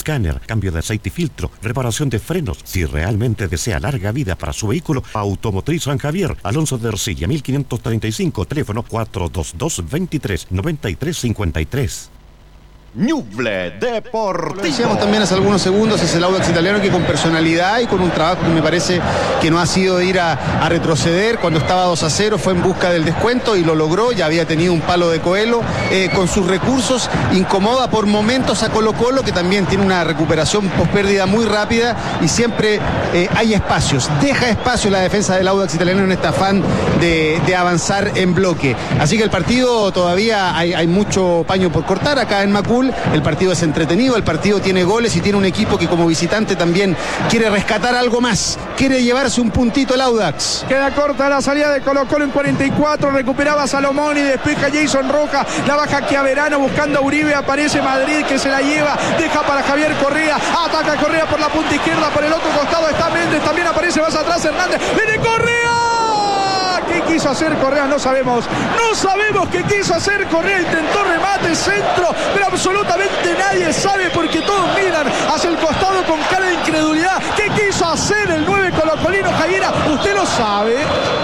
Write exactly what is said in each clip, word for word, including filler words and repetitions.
escáner, cambio de aceite y filtro, reparación de frenos. Si realmente desea larga vida para su vehículo, Automotriz San Javier, Alonso de Ercilla, mil quinientos treinta y cinco, teléfono cuatro dos dos, veintitrés, noventa y tres cincuenta y tres. Ñuble Deportivo. Decíamos también hace algunos segundos, es el Audax italiano que con personalidad y con un trabajo que me parece que no ha sido ir a, a retroceder. Cuando estaba dos a cero fue en busca del descuento y lo logró. Ya había tenido un palo de Coelho, eh, con sus recursos incomoda por momentos a Colo Colo, que también tiene una recuperación pospérdida muy rápida y siempre eh, hay espacios, deja espacio la defensa del Audax italiano en este afán de, de avanzar en bloque. Así que el partido todavía hay, hay mucho paño por cortar acá en Macul. El partido es entretenido, el partido tiene goles y tiene un equipo que como visitante también quiere rescatar algo más, quiere llevarse un puntito el Audax. Queda corta la salida de Colo Colo en cuarenta y cuatro, recuperaba Salomón y despeja Jason Rojas, la baja Chiaverano buscando a Uribe, aparece Madrid que se la lleva, deja para Javier Correa, ataca Correa por la punta izquierda, por el otro costado está Méndez, también aparece más atrás Hernández, viene Correa. ¿Qué quiso hacer Correa? No sabemos. No sabemos qué quiso hacer Correa. Intentó remate, centro, pero absolutamente nadie sabe porque todos miran hacia el costado con cara de incredulidad. ¿Qué quiso hacer el nueve colocolino Javiera? Usted lo sabe.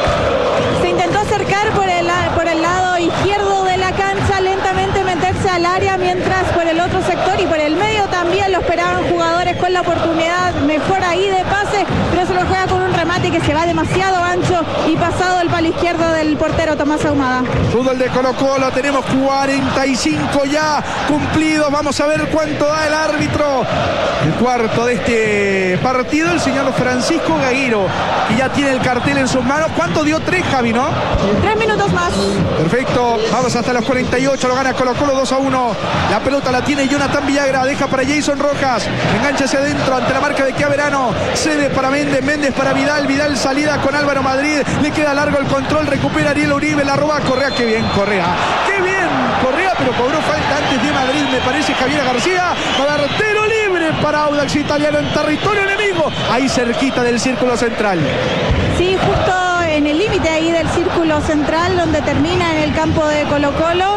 Se intentó acercar por el, por el lado izquierdo de la cancha, lentamente meterse al área, mientras por el otro sector y por el medio también lo esperaban jugadores con la oportunidad mejor ahí de pase, pero se lo juega con un remate que se va demasiado ancho y pasado el palo izquierdo del portero Tomás Ahumada. Fútbol de Colo Colo, tenemos cuarenta y cinco ya cumplidos, vamos a ver cuánto da el árbitro. El cuarto de este partido, el señor Francisco Gaguiro, que ya tiene el cartel en sus manos. ¿Cuánto dio? Tres, Javi, ¿no? Tres minutos más. Perfecto, vamos hasta los cuarenta y ocho, lo gana Colo Colo dos a uno. La pelota la tiene Jonathan Villagra, deja para Jason Rojas, engancha hacia adentro ante la marca de Chiaverano, cede para Méndez, Méndez para Vidal, Vidal salida con Álvaro Madrid, le queda largo el control, recupera Ariel Uribe, la roba Correa, qué bien Correa, qué bien Correa, pero cobró falta antes de Madrid, me parece Javier García, para dar tiro libre para Audax Italiano en territorio enemigo, ahí cerquita del círculo central. Sí, justo en el límite ahí del círculo central, donde termina en el campo de Colo Colo.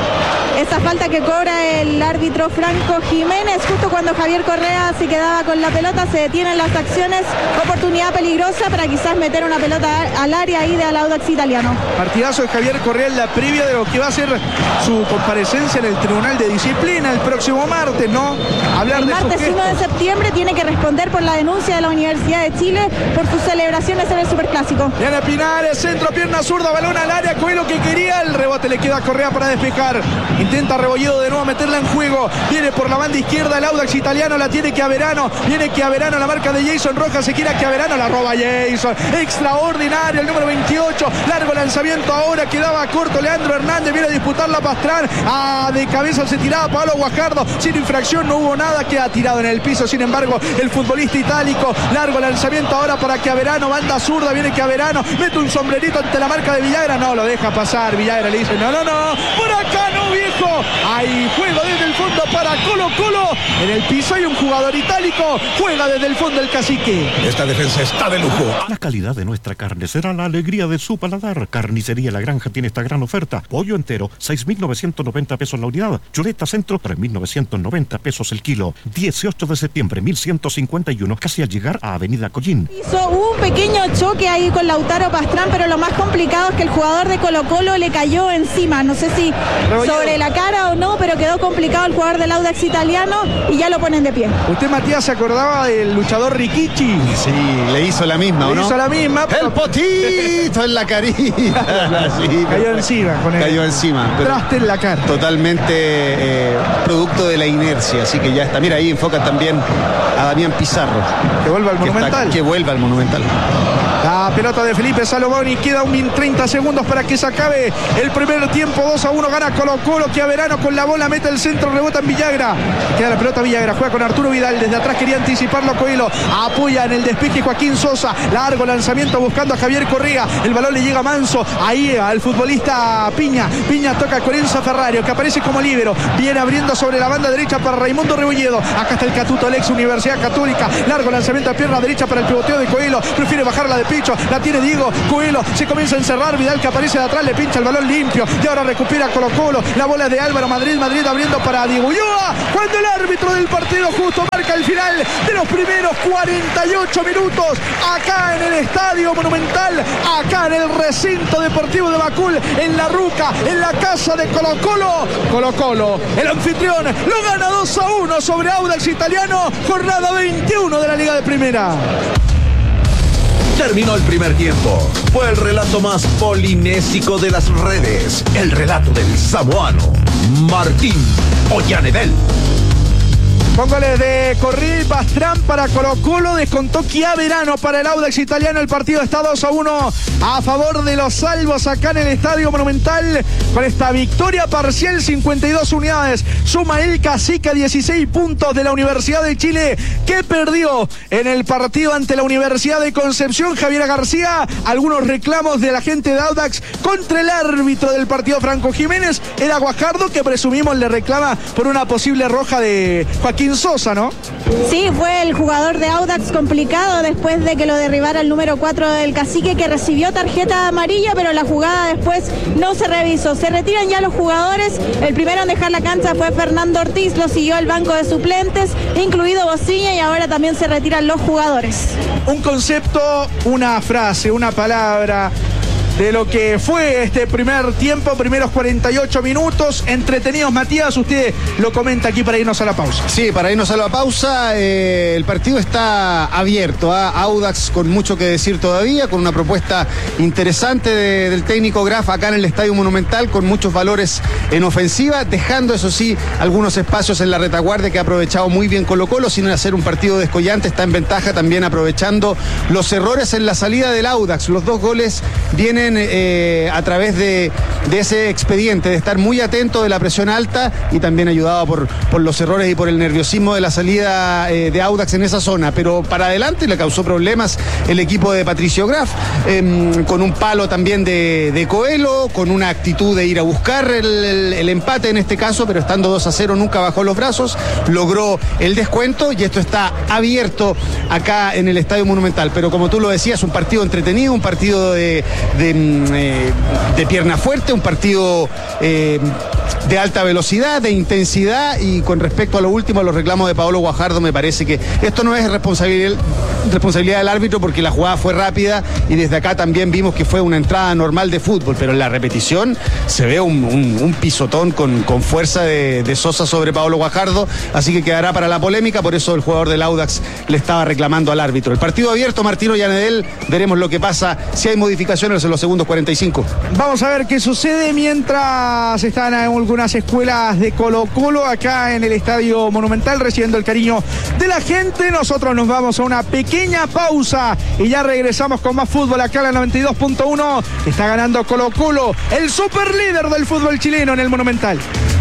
Esa falta que cobra el árbitro Franco Jiménez, justo cuando Javier Correa se quedaba con la pelota, se detienen las acciones, oportunidad peligrosa para quizás meter una pelota al área ahí del Audax Italiano. Partidazo de Javier Correa en la previa de lo que va a ser su comparecencia en el Tribunal de Disciplina el próximo martes, ¿no? Hablar el de martes uno de septiembre tiene que responder por la denuncia de la Universidad de Chile por sus celebraciones en el Superclásico. Diana Pinares, centro, pierna zurda, balón al área, Coelho que quería, el rebote le queda a Correa para despejar. Intenta Rebolledo de nuevo meterla en juego. Viene por la banda izquierda el Audax Italiano. La tiene Chiaverano. Viene Chiaverano. La marca de Jason Rojas. Se quiere a Chiaverano. La roba Jason. Extraordinario. El número veintiocho. Largo lanzamiento ahora. Quedaba corto Leandro Hernández. Viene a disputar la Pastrán. Ah, de cabeza se tiraba Pablo Guajardo. Sin infracción. No hubo nada. Queda tirado en el piso. Sin embargo, el futbolista itálico. Largo lanzamiento ahora para Chiaverano. Banda zurda. Viene Chiaverano. Mete un sombrerito ante la marca de Villagra. No, lo deja pasar. Villagra le dice: no, no, no. Por acá no, viejo. Hay juego desde el fondo para Colo Colo. En el piso hay un jugador itálico. Juega desde el fondo el cacique. Esta defensa está de lujo. La calidad de nuestra carne será la alegría de su paladar. Carnicería La Granja tiene esta gran oferta. Pollo entero, seis mil novecientos noventa pesos la unidad. Chuleta centro, tres mil novecientos noventa pesos el kilo. dieciocho de septiembre, mil ciento cincuenta y uno, casi al llegar a Avenida Collín. Hizo un pequeño choque ahí con Lautaro Pastrán, pero lo más complicado es que el jugador de Colo Colo le cayó encima. No sé si Rebolledo sobre la cara o no, pero quedó complicado el jugador del Audax Italiano y ya lo ponen de pie. ¿Usted, Matías, se acordaba del luchador Rikichi? Sí, le hizo la misma, ¿o no? Le hizo la misma. Pero... el potito en la carita. Sí, cayó encima con él. Cayó encima. Traste en la cara. Totalmente eh, producto de la inercia, así que ya está. Mira, ahí enfoca también a Damián Pizarro. Que vuelva al que Monumental. Está, que vuelva al Monumental. La pelota de Felipe Salomón y queda un treinta segundos para que se acabe el primer tiempo. dos a uno gana Colo Colo. Chiaverano con la bola mete el centro, rebota en Villagra. Queda la pelota Villagra, juega con Arturo Vidal. Desde atrás quería anticiparlo Coelho. Apoya en el despeje Joaquín Sosa. Largo lanzamiento buscando a Javier Correa. El balón le llega Manso. Ahí al futbolista Piña. Piña toca con Enzo Ferrario, que aparece como líbero. Viene abriendo sobre la banda derecha para Raimundo Rebolledo. Acá está el Catuto, el ex Universidad Católica. Largo lanzamiento a pierna derecha para el pivoteo de Coelho. Prefiere bajarla de picho. La tiene Diego. Coelho se comienza a encerrar. Vidal que aparece de atrás, le pincha el balón limpio. Y ahora recupera Colo Colo. La bola de Álvaro Madrid. Madrid abriendo para Diego Ulloa. Cuando el árbitro del partido justo de los primeros cuarenta y ocho minutos acá en el Estadio Monumental, acá en el recinto deportivo de Macul, en La Ruca, en la casa de Colo Colo. Colo Colo, el anfitrión, lo gana dos a uno sobre Audax Italiano, jornada veintiuno de la Liga de Primera. Terminó el primer tiempo. Fue el relato más polinésico de las redes. El relato del samoano Martín Ollanedel. Con goles de Corril, Pastrán para Colo Colo, descontó Chiaverano para el Audax Italiano. El partido está dos a uno a favor de los salvos acá en el Estadio Monumental. Con esta victoria parcial, cincuenta y dos unidades. Suma el Cacique, dieciséis puntos de la Universidad de Chile, que perdió en el partido ante la Universidad de Concepción. Javier García, algunos reclamos de la gente de Audax contra el árbitro del partido, Franco Jiménez. Era Guajardo, que presumimos le reclama por una posible roja de Joaquín Sosa, ¿no? Sí, fue el jugador de Audax complicado después de que lo derribara el número cuatro del Cacique, que recibió tarjeta amarilla, pero la jugada después no se revisó. Se retiran ya los jugadores. El primero en dejar la cancha fue Fernando Ortiz, lo siguió el banco de suplentes, incluido Bociña, y ahora también se retiran los jugadores. Un concepto, una frase, una palabra de lo que fue este primer tiempo, primeros cuarenta y ocho minutos, entretenidos. Matías, usted lo comenta aquí para irnos a la pausa. Sí, para irnos a la pausa, eh, el partido está abierto, ¿eh? Audax con mucho que decir todavía, con una propuesta interesante de, del técnico Graf acá en el Estadio Monumental, con muchos valores en ofensiva, dejando eso sí algunos espacios en la retaguardia que ha aprovechado muy bien Colo Colo, sin hacer un partido descollante, está en ventaja, también aprovechando los errores en la salida del Audax. Los dos goles vienen Eh, a través de, de ese expediente, de estar muy atento de la presión alta y también ayudado por, por los errores y por el nerviosismo de la salida eh, de Audax en esa zona. Pero para adelante le causó problemas el equipo de Patricio Graf, eh, con un palo también de, de Coelho, con una actitud de ir a buscar el, el, el empate en este caso, pero estando dos a cero nunca bajó los brazos, logró el descuento y esto está abierto acá en el Estadio Monumental. Pero como tú lo decías, un partido entretenido, un partido de, de Eh, de pierna fuerte, un partido eh, de alta velocidad, de intensidad, y con respecto a lo último, a los reclamos de Paolo Guajardo, me parece que esto no es responsabilidad, responsabilidad del árbitro, porque la jugada fue rápida y desde acá también vimos que fue una entrada normal de fútbol, pero en la repetición se ve un, un, un pisotón con, con fuerza de, de Sosa sobre Paolo Guajardo, así que quedará para la polémica, por eso el jugador del Audax le estaba reclamando al árbitro. El partido abierto, Martín Ollanedel, veremos lo que pasa, si hay modificaciones en los segundos cuarenta y cinco. Vamos a ver qué sucede mientras están en algunas escuelas de Colo Colo acá en el Estadio Monumental recibiendo el cariño de la gente. Nosotros nos vamos a una pequeña pausa y ya regresamos con más fútbol acá en la noventa y dos punto uno. Está ganando Colo Colo, el super líder del fútbol chileno en el Monumental.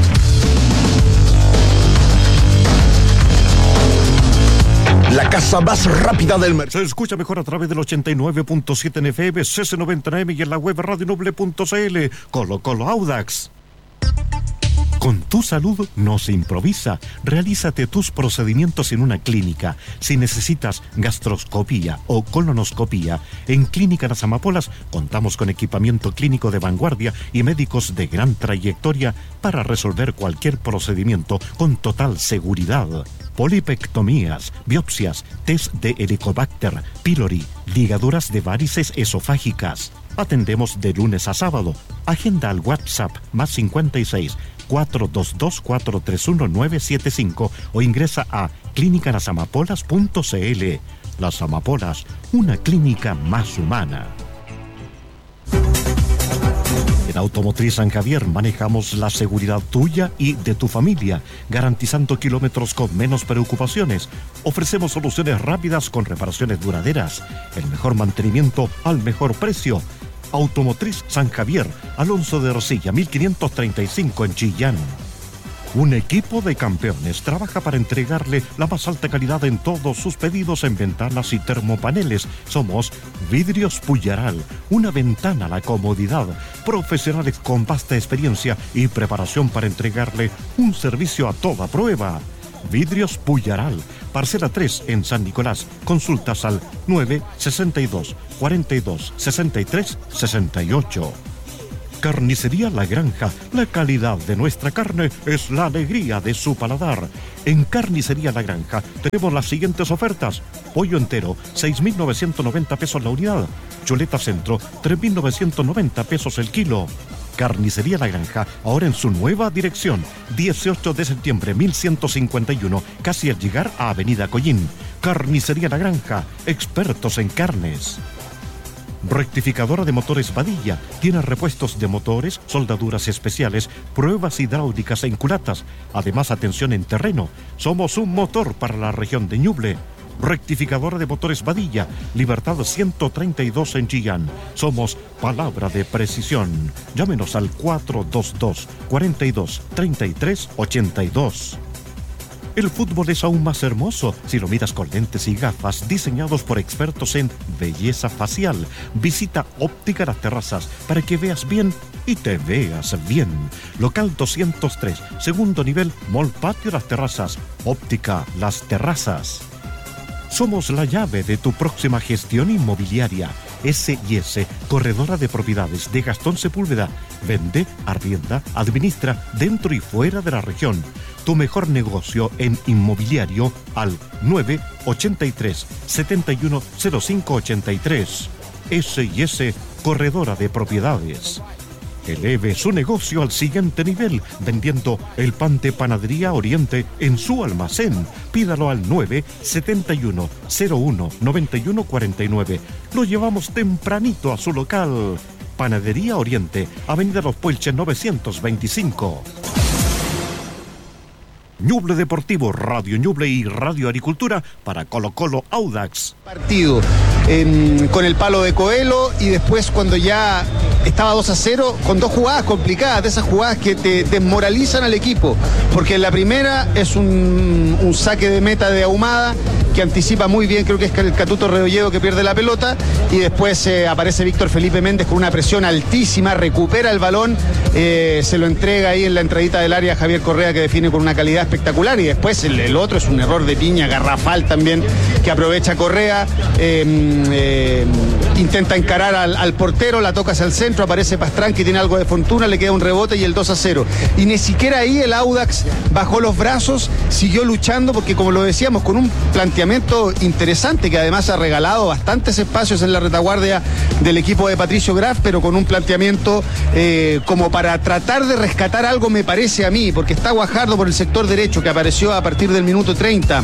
La casa más rápida del mercado. Se escucha mejor a través del ochenta y nueve punto siete en F M, C C noventa M y en la web radio noble punto c l. Colo Colo Audax. Con tu salud no se improvisa. Realízate tus procedimientos en una clínica. Si necesitas gastroscopía o colonoscopía, en Clínica Las Amapolas contamos con equipamiento clínico de vanguardia y médicos de gran trayectoria para resolver cualquier procedimiento con total seguridad. Polipectomías, biopsias, test de Helicobacter pylori, ligaduras de varices esofágicas. Atendemos de lunes a sábado. Agenda al WhatsApp más cincuenta y seis, cuatro dos dos, cuatro tres uno, nueve siete cinco o ingresa a clínica las amapolas punto c l. Las Amapolas, una clínica más humana. En Automotriz San Javier manejamos la seguridad tuya y de tu familia, garantizando kilómetros con menos preocupaciones. Ofrecemos soluciones rápidas con reparaciones duraderas, el mejor mantenimiento al mejor precio. Automotriz San Javier, Alonso de Rosilla, mil quinientos treinta y cinco en Chillán. Un equipo de campeones trabaja para entregarle la más alta calidad en todos sus pedidos en ventanas y termopaneles. Somos Vidrios Puyaral, una ventana a la comodidad. Profesionales con vasta experiencia y preparación para entregarle un servicio a toda prueba. Vidrios Puyaral, parcela tres en San Nicolás. Consultas al nueve sesenta y dos, cuarenta y dos, sesenta y tres, sesenta y ocho. Carnicería La Granja, la calidad de nuestra carne es la alegría de su paladar. En Carnicería La Granja tenemos las siguientes ofertas. Pollo entero, seis mil novecientos noventa pesos la unidad. Chuleta centro, tres mil novecientos noventa pesos el kilo. Carnicería La Granja, ahora en su nueva dirección, dieciocho de septiembre mil ciento cincuenta y uno, casi al llegar a Avenida Collín. Carnicería La Granja, expertos en carnes. Rectificadora de motores Padilla. Tiene repuestos de motores, soldaduras especiales, pruebas hidráulicas e inculatas. Además, atención en terreno. Somos un motor para la región de Ñuble. Rectificadora de motores Padilla. Libertad ciento treinta y dos en Chillán. Somos palabra de precisión. Llámenos al cuatro dos dos, cuatro dos, tres tres ocho dos. El fútbol es aún más hermoso si lo miras con lentes y gafas diseñados por expertos en belleza facial. Visita Óptica Las Terrazas para que veas bien y te veas bien. Local doscientos tres, segundo nivel, Mall Patio Las Terrazas. Óptica Las Terrazas. Somos la llave de tu próxima gestión inmobiliaria. S y S, corredora de propiedades de Gastón Sepúlveda. Vende, arrienda, administra dentro y fuera de la región. Tu mejor negocio en inmobiliario al nueve ocho tres, siete uno cero cinco ocho tres. S y S, corredora de propiedades. Eleve su negocio al siguiente nivel vendiendo el pan de Panadería Oriente en su almacén. Pídalo al nueve siete uno, cero uno, nueve uno cuatro nueve. Lo llevamos tempranito a su local. Panadería Oriente, Avenida Los Puelches novecientos veinticinco. Ñuble Deportivo, Radio Ñuble y Radio Agricultura para Colo Colo Audax. Partido eh, con el palo de Coelho y después cuando ya estaba dos a cero con dos jugadas complicadas, de esas jugadas que te desmoralizan al equipo, porque la primera es un, un saque de meta de Ahumada que anticipa muy bien, creo que es el Catuto Rebolledo que pierde la pelota, y después eh, aparece Víctor Felipe Méndez con una presión altísima, recupera el balón, eh, se lo entrega ahí en la entradita del área a Javier Correa, que define con una calidad espectacular, y después el, el otro es un error de piña garrafal también que aprovecha Correa, eh, eh, intenta encarar al, al portero, la toca hacia el centro, aparece Pastrán que tiene algo de fortuna, le queda un rebote y el dos a cero, y ni siquiera ahí el Audax bajó los brazos, siguió luchando, porque como lo decíamos, con un planteamiento interesante que además ha regalado bastantes espacios en la retaguardia del equipo de Patricio Graf, pero con un planteamiento eh, como para tratar de rescatar algo, me parece a mí, porque está Guajardo por el sector derecho que apareció a partir del minuto treinta,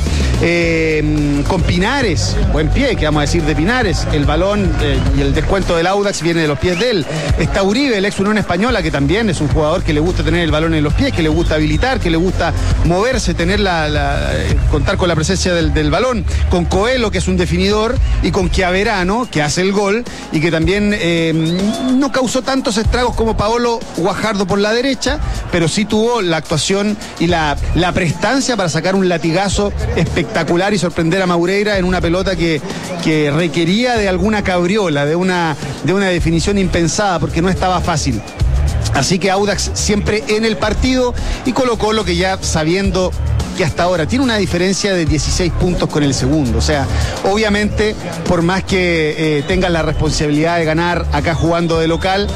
eh, con Pinares, buen pie, que vamos a decir de Pinares, el balón eh, y el descuento del Audax viene de los pies de él. Está Uribe, el ex Unión Española, que también es un jugador que le gusta tener el balón en los pies, que le gusta habilitar, que le gusta moverse, tener la, la eh, contar con la presencia del, del balón, con Coelho, que es un definidor, y con Chiaverano, que hace el gol y que también eh, no causó tantos estragos como Paolo Guajardo por la derecha, pero sí tuvo la actuación y la, la prestancia para sacar un latigazo espectacular y sorprender a Maureira en una pelota que, que requería de alguna cabriola, de una, de una definición impensada, porque no estaba fácil. Así que Audax siempre en el partido, y Colo Colo que ya sabiendo que hasta ahora tiene una diferencia de dieciséis puntos con el segundo, o sea, obviamente por más que eh, tengan la responsabilidad de ganar acá jugando de local,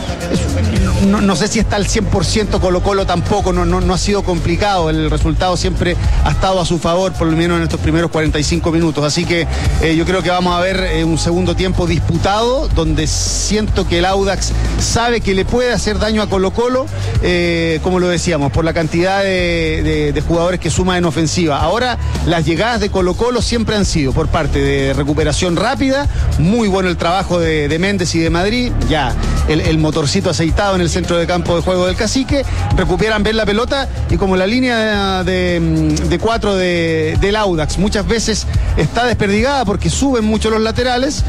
es, no, no sé si está al cien por ciento Colo Colo tampoco, no, no, no ha sido complicado, el resultado siempre ha estado a su favor, por lo menos en estos primeros cuarenta y cinco minutos, así que eh, yo creo que vamos a ver eh, un segundo tiempo disputado, donde siento que el Audax sabe que le puede hacer daño a Colo Colo, eh, como lo decíamos, por la cantidad de, de, de jugadores que suma en ofensiva. Ahora las llegadas de Colo Colo siempre han sido por parte de recuperación rápida, muy bueno el trabajo de, de Méndez y de Madrid, ya el, el motorcito aceitado en el centro de campo de juego del Cacique, recuperan bien la pelota, y como la línea de, de cuatro de, del Audax muchas veces está desperdigada porque suben mucho los laterales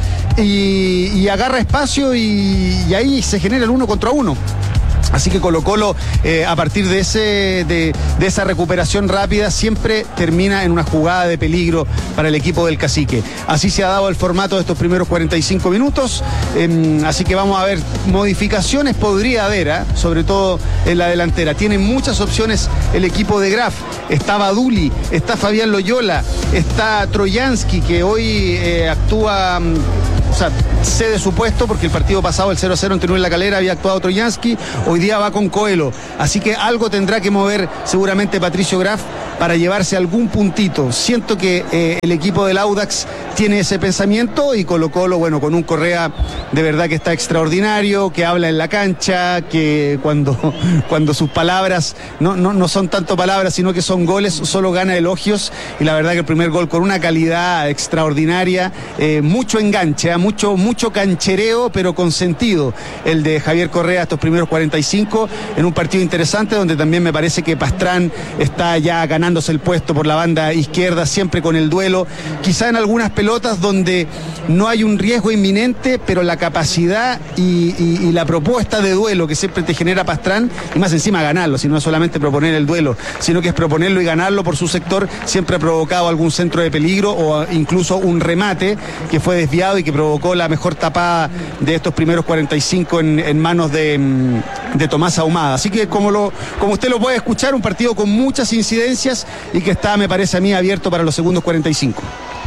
y, y agarra espacio y, y ahí se genera el uno contra uno. Así que Colo Colo, eh, a partir de, ese, de, de esa recuperación rápida, siempre termina en una jugada de peligro para el equipo del Cacique. Así se ha dado el formato de estos primeros cuarenta y cinco minutos, eh, así que vamos a ver modificaciones, podría haber, ¿eh? sobre todo en la delantera. Tiene muchas opciones el equipo de Graf. Está Baduli, está Fabián Loyola, está Troyansky, que hoy eh, actúa o sea, cede su puesto porque el partido pasado, el cero a cero entre Unión La Calera, había actuado Troyansky, hoy día va con Coelho. Así que algo tendrá que mover seguramente Patricio Graf para llevarse algún puntito. Siento que eh, el equipo del Audax tiene ese pensamiento y Colo Colo, bueno, con un Correa de verdad que está extraordinario, que habla en la cancha, que cuando, cuando sus palabras no, no, no son tanto palabras, sino que son goles, solo gana elogios, y la verdad que el primer gol con una calidad extraordinaria, eh, mucho enganche, ¿eh? mucho, mucho canchereo, pero con sentido, el de Javier Correa estos primeros cuarenta y cinco, en un partido interesante donde también me parece que Pastrán está ya ganándose el puesto por la banda izquierda, siempre con el duelo, quizá en algunas pelotas donde no hay un riesgo inminente, pero la capacidad y, y, y la propuesta de duelo que siempre te genera Pastrán, y más encima ganarlo, si no es solamente proponer el duelo, sino que es proponerlo y ganarlo por su sector, siempre ha provocado algún centro de peligro o incluso un remate que fue desviado y que provocó la mejor tapada de estos primeros cuarenta y cinco en, en manos de, de Tomás Ahumada. Así que como, lo, como usted lo puede escuchar, un partido con muchas incidencias y que está, me parece a mí, abierto para los segundos cuarenta y cinco.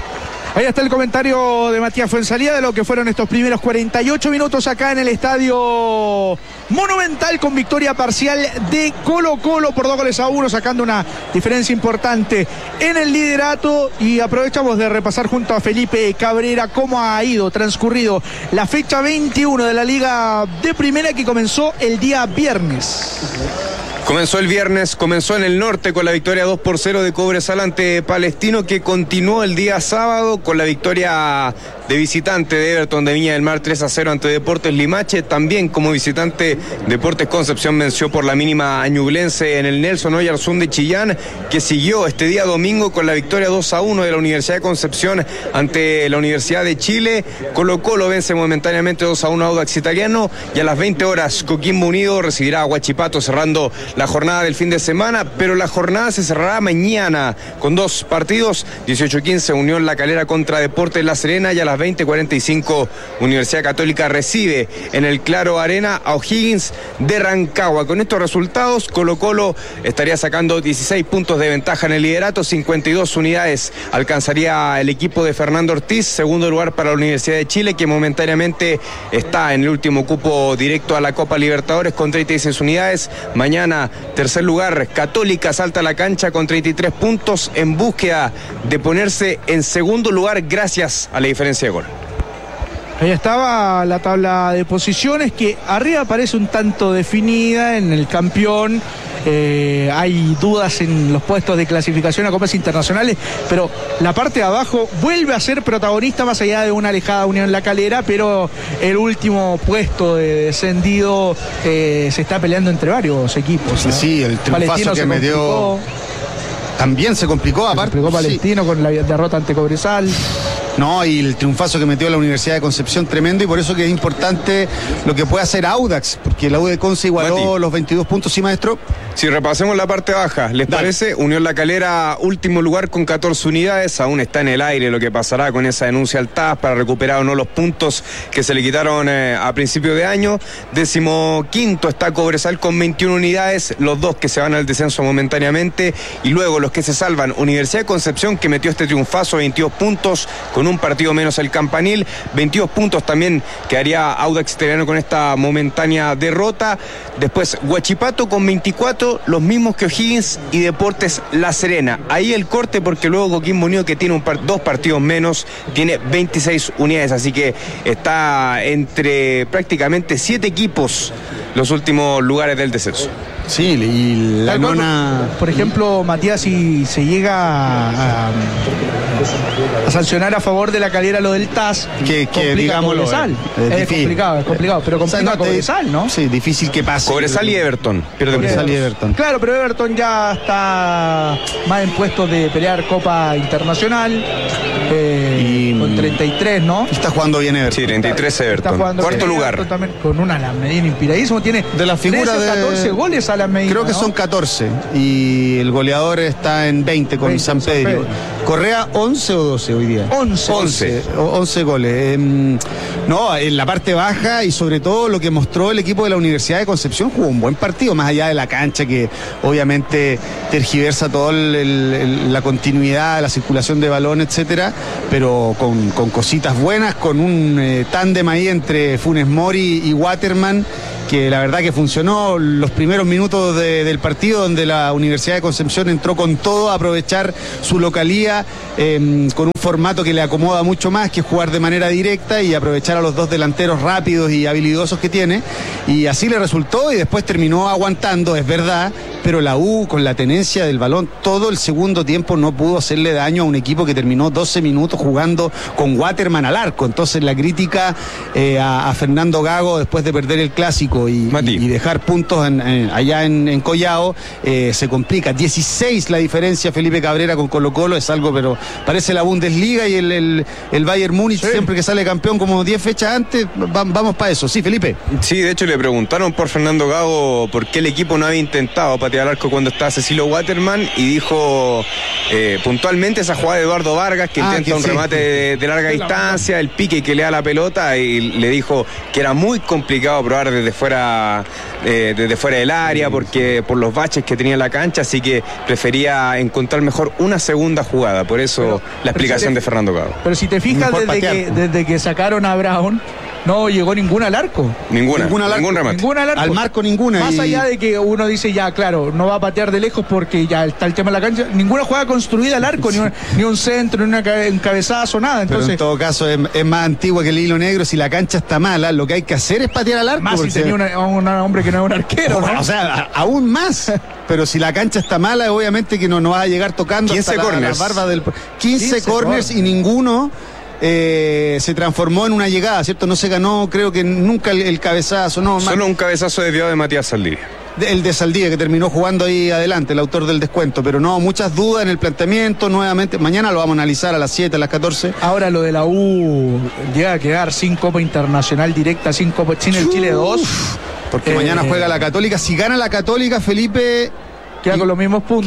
Ahí está el comentario de Matías Fuenzalía de lo que fueron estos primeros cuarenta y ocho minutos acá en el Estadio Monumental, con victoria parcial de Colo Colo por dos goles a uno, sacando una diferencia importante en el liderato. Y aprovechamos de repasar junto a Felipe Cabrera cómo ha ido, transcurrido la fecha veintiuno de la Liga de Primera, que comenzó el día viernes. Comenzó el viernes, comenzó en el norte con la victoria dos por cero de Cobresal ante Palestino, que continuó el día sábado con la victoria de visitante de Everton de Viña del Mar tres a cero ante Deportes Limache. También como visitante Deportes Concepción venció por la mínima a Ñublense en el Nelson Oyarzún de Chillán, que siguió este día domingo con la victoria dos a uno de la Universidad de Concepción ante la Universidad de Chile. Colo Colo vence momentáneamente dos a uno a Audax Italiano, y a las veinte horas Coquimbo Unido recibirá a Huachipato cerrando la jornada del fin de semana, pero la jornada se cerrará mañana con dos partidos: dieciocho quince Unión La Calera contra Deportes La Serena, y a las veinte cuarenta y cinco Universidad Católica recibe en el Claro Arena a O'Higgins de Rancagua. Con estos resultados, Colo Colo estaría sacando dieciséis puntos de ventaja en el liderato, cincuenta y dos unidades alcanzaría el equipo de Fernando Ortiz, segundo lugar para la Universidad de Chile, que momentáneamente está en el último cupo directo a la Copa Libertadores con treinta y seis unidades. Mañana, tercer lugar, Católica salta a la cancha con treinta y tres puntos en búsqueda de ponerse en segundo lugar gracias a la diferencia de gol. Ahí estaba la tabla de posiciones, que arriba parece un tanto definida en el campeón. Eh, hay dudas en los puestos de clasificación a copas internacionales, pero la parte de abajo vuelve a ser protagonista, más allá de una alejada Unión La Calera, pero el último puesto de descendido eh, se está peleando entre varios equipos, ¿no? Sí, el triunfazo que metió también se complicó, aparte. Se complicó Palestino, sí, con la derrota ante Cobresal. No, y el triunfazo que metió la Universidad de Concepción, tremendo, y por eso que es importante lo que puede hacer Audax, porque la U de Conce igualó Mati. los veintidós puntos, ¿sí, maestro? Si repasemos la parte baja, ¿les Dale. parece? Unión La Calera, último lugar con catorce unidades, aún está en el aire lo que pasará con esa denuncia al T A S para recuperar o no los puntos que se le quitaron eh, a principio de año. Décimo quinto está Cobresal con veintiuna unidades, los dos que se van al descenso momentáneamente, y luego los que se salvan, Universidad de Concepción, que metió este triunfazo, veintidós puntos, con un partido menos el Campanil, veintidós puntos también que haría Audax Italiano con esta momentánea derrota. Después Huachipato con veinticuatro, los mismos que O'Higgins y Deportes La Serena. Ahí el corte, porque luego Coquimbo Unido, que tiene un par, dos partidos menos, tiene veintiséis unidades, así que está entre prácticamente siete equipos los últimos lugares del descenso. Sí, y la nona... Por ejemplo, Matías, si se llega a, a sancionar a favor de La Calera lo del T A S, que, que digámoslo, es, es complicado, es complicado, pero complica, o sea, no, Cobresal, ¿no? Sí, difícil que pase. Cobresal y Everton. Cobresal y Everton. Claro, pero Everton ya está más en puestos de pelear Copa Internacional, eh, y, con treinta y tres, ¿no? Está jugando bien Everton. Sí, treinta y tres Everton. Cuarto lugar. También, con una Alan Medina inspiradísimo, tiene de la figura de catorce goles a la Medina. Creo que ¿no? son catorce, y el goleador está en veinte con veinte, San Pedro. Correa, once o doce hoy día. once. once, once goles. Eh, no, en la parte baja, y sobre todo lo que mostró el equipo de la Universidad de Concepción, jugó un buen partido, más allá de la cancha, que obviamente tergiversa toda la continuidad, la circulación de balón, etcétera, pero pero con, con cositas buenas, con un eh, tándem ahí entre Funes Mori y Waterman, que la verdad que funcionó los primeros minutos de, del partido, donde la Universidad de Concepción entró con todo a aprovechar su localía, eh, con un formato que le acomoda mucho más, que jugar de manera directa y aprovechar a los dos delanteros rápidos y habilidosos que tiene, y así le resultó, y después terminó aguantando, es verdad, pero la U, con la tenencia del balón todo el segundo tiempo, no pudo hacerle daño a un equipo que terminó doce minutos jugando con Waterman al arco. Entonces la crítica eh, a, a Fernando Gago, después de perder el clásico y, y, y dejar puntos en, en, allá en, en Collao, eh, se complica. dieciséis la diferencia Felipe Cabrera con Colo Colo, es algo, pero parece la Bundesliga y el, el, el Bayern Múnich, sí, siempre que sale campeón como diez fechas antes, va, vamos para eso. Sí, Felipe. Sí, de hecho le preguntaron por Fernando Gago por qué el equipo no había intentado patear al arco cuando estaba Cecilio Waterman, y dijo eh, puntualmente esa jugada de Eduardo Vargas que ah, intenta que un sí. remate de, de larga distancia, el pique que le da la pelota, y le dijo que era muy complicado probar desde fuera eh, desde fuera del área porque por los baches que tenía la cancha, así que prefería encontrar mejor una segunda jugada, por eso pero, la explicación te, de Fernando Gago. Pero si te fijas, desde que, desde que sacaron a Brown no llegó ninguna al arco. Ninguna, ninguna al arco, ningún remate. Ninguna al arco. Al marco ninguna. Más y... allá de que uno dice, ya, claro, no va a patear de lejos porque ya está el tema de la cancha. Ninguna jugada construida al arco, sí. ni, un, ni un centro, ni una cabe, un cabezazo, nada. Entonces, pero en todo caso es, es más antigua que el hilo negro. Si la cancha está mala, lo que hay que hacer es patear al arco. Más si tenía una, un hombre que no es un arquero, ¿no? O sea, a, aún más. Pero si la cancha está mala, obviamente que no, no va a llegar tocando quince hasta la, la barba del... quince, quince corners y ninguno... Eh, se transformó en una llegada, ¿cierto? No se ganó, creo que nunca el, el cabezazo, no. Solo man, un cabezazo desviado de Matías Saldivia. El de Saldivia, que terminó jugando ahí adelante, el autor del descuento, pero no, muchas dudas en el planteamiento, nuevamente, mañana lo vamos a analizar a las siete, a las catorce. Ahora lo de la U llega a quedar sin Copa Internacional directa, sin, Copa, sin el Chile dos. Porque eh, mañana juega la Católica, si gana la Católica, Felipe... Queda con los mismos puntos.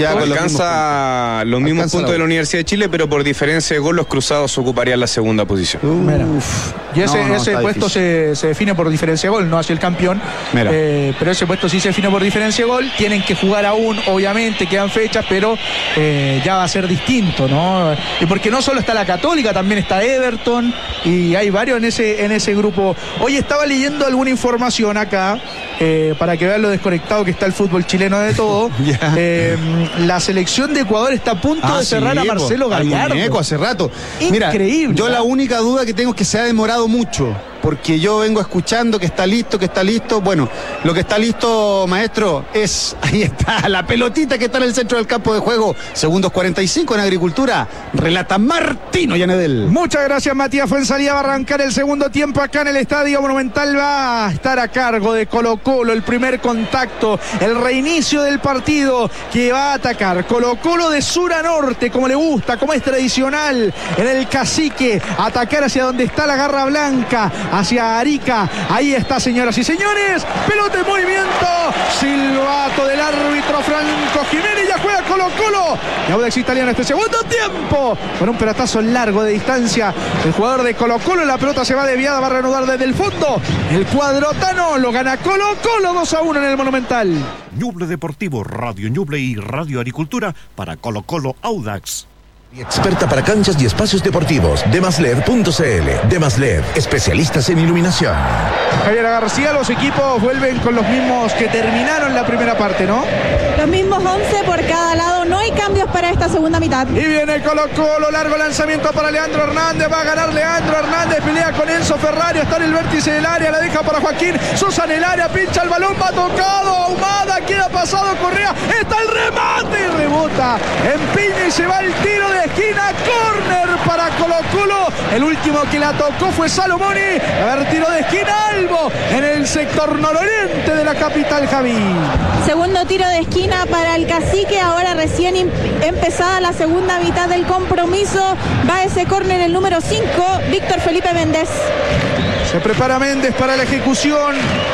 Alcanza los mismos Alcanza puntos la... de la Universidad de Chile, pero por diferencia de gol los cruzados ocuparían la segunda posición. Uf. Y ese, no, no, ese puesto se, se define por diferencia de gol, no hacia el campeón. Eh, pero ese puesto sí se define por diferencia de gol. Tienen que jugar aún, obviamente, quedan fechas, pero eh, ya va a ser distinto, ¿no? Y porque no solo está la Católica, también está Everton y hay varios en ese, en ese grupo. Hoy estaba leyendo alguna información acá, eh, para que vean lo desconectado que está el fútbol chileno de todo. Yeah. Eh, la selección de Ecuador está a punto ah, de cerrar sí, a Marcelo Gallardo. Muñeco, hace rato. Increíble. Mira, yo la única duda que tengo es que se ha demorado mucho, porque yo vengo escuchando que está listo, que está listo. Bueno, lo que está listo, maestro, es, ahí está, la pelotita que está en el centro del campo de juego. Segundos cuarenta y cinco en Agricultura. Relata Martino Llanedel. Muchas gracias, Matías Fuenzalía. Va a arrancar el segundo tiempo acá en el Estadio Monumental. Va a estar a cargo de Colo Colo el primer contacto, el reinicio del partido que va a atacar Colo Colo de sur a norte, como le gusta, como es tradicional en el Cacique, atacar hacia donde está la garra blanca, hacia Arica. Ahí está, señoras y señores, pelota en movimiento, silbato del árbitro Franco Jiménez. Ya juega Colo Colo y Audax Italiano este segundo tiempo con un pelotazo largo de distancia. El jugador de Colo Colo, la pelota se va desviada, va a reanudar desde el fondo. El cuadrotano lo gana Colo Colo dos a uno en el Monumental. Ñuble Deportivo, Radio Ñuble y Radio Agricultura para Colo Colo Audax. Experta para canchas y espacios deportivos. Demasled punto c l. Demasled, especialistas en iluminación. Javier García, los equipos vuelven con los mismos que terminaron la primera parte, ¿no? Los mismos once por cada lado, no hay cambios para esta segunda mitad. Y viene Colo Colo, largo lanzamiento para Leandro Hernández, va a ganar Leandro Hernández, pelea con Enzo Ferrari, está en el vértice del área, la deja para Joaquín Sosa en el área, pincha el balón, va tocado, Ahumada, queda pasado Correa, está el remate y rebota, empiña y se va el tiro de esquina, córner para Colo Colo. El último que la tocó fue Salomoni. A ver, tiro de esquina, Albo, en el sector nororiente de la capital, Javi. Segundo tiro de esquina para el Cacique, ahora recién empezada la segunda mitad del compromiso. Va ese córner el número cinco, Víctor Felipe Méndez. Se prepara Méndez para la ejecución.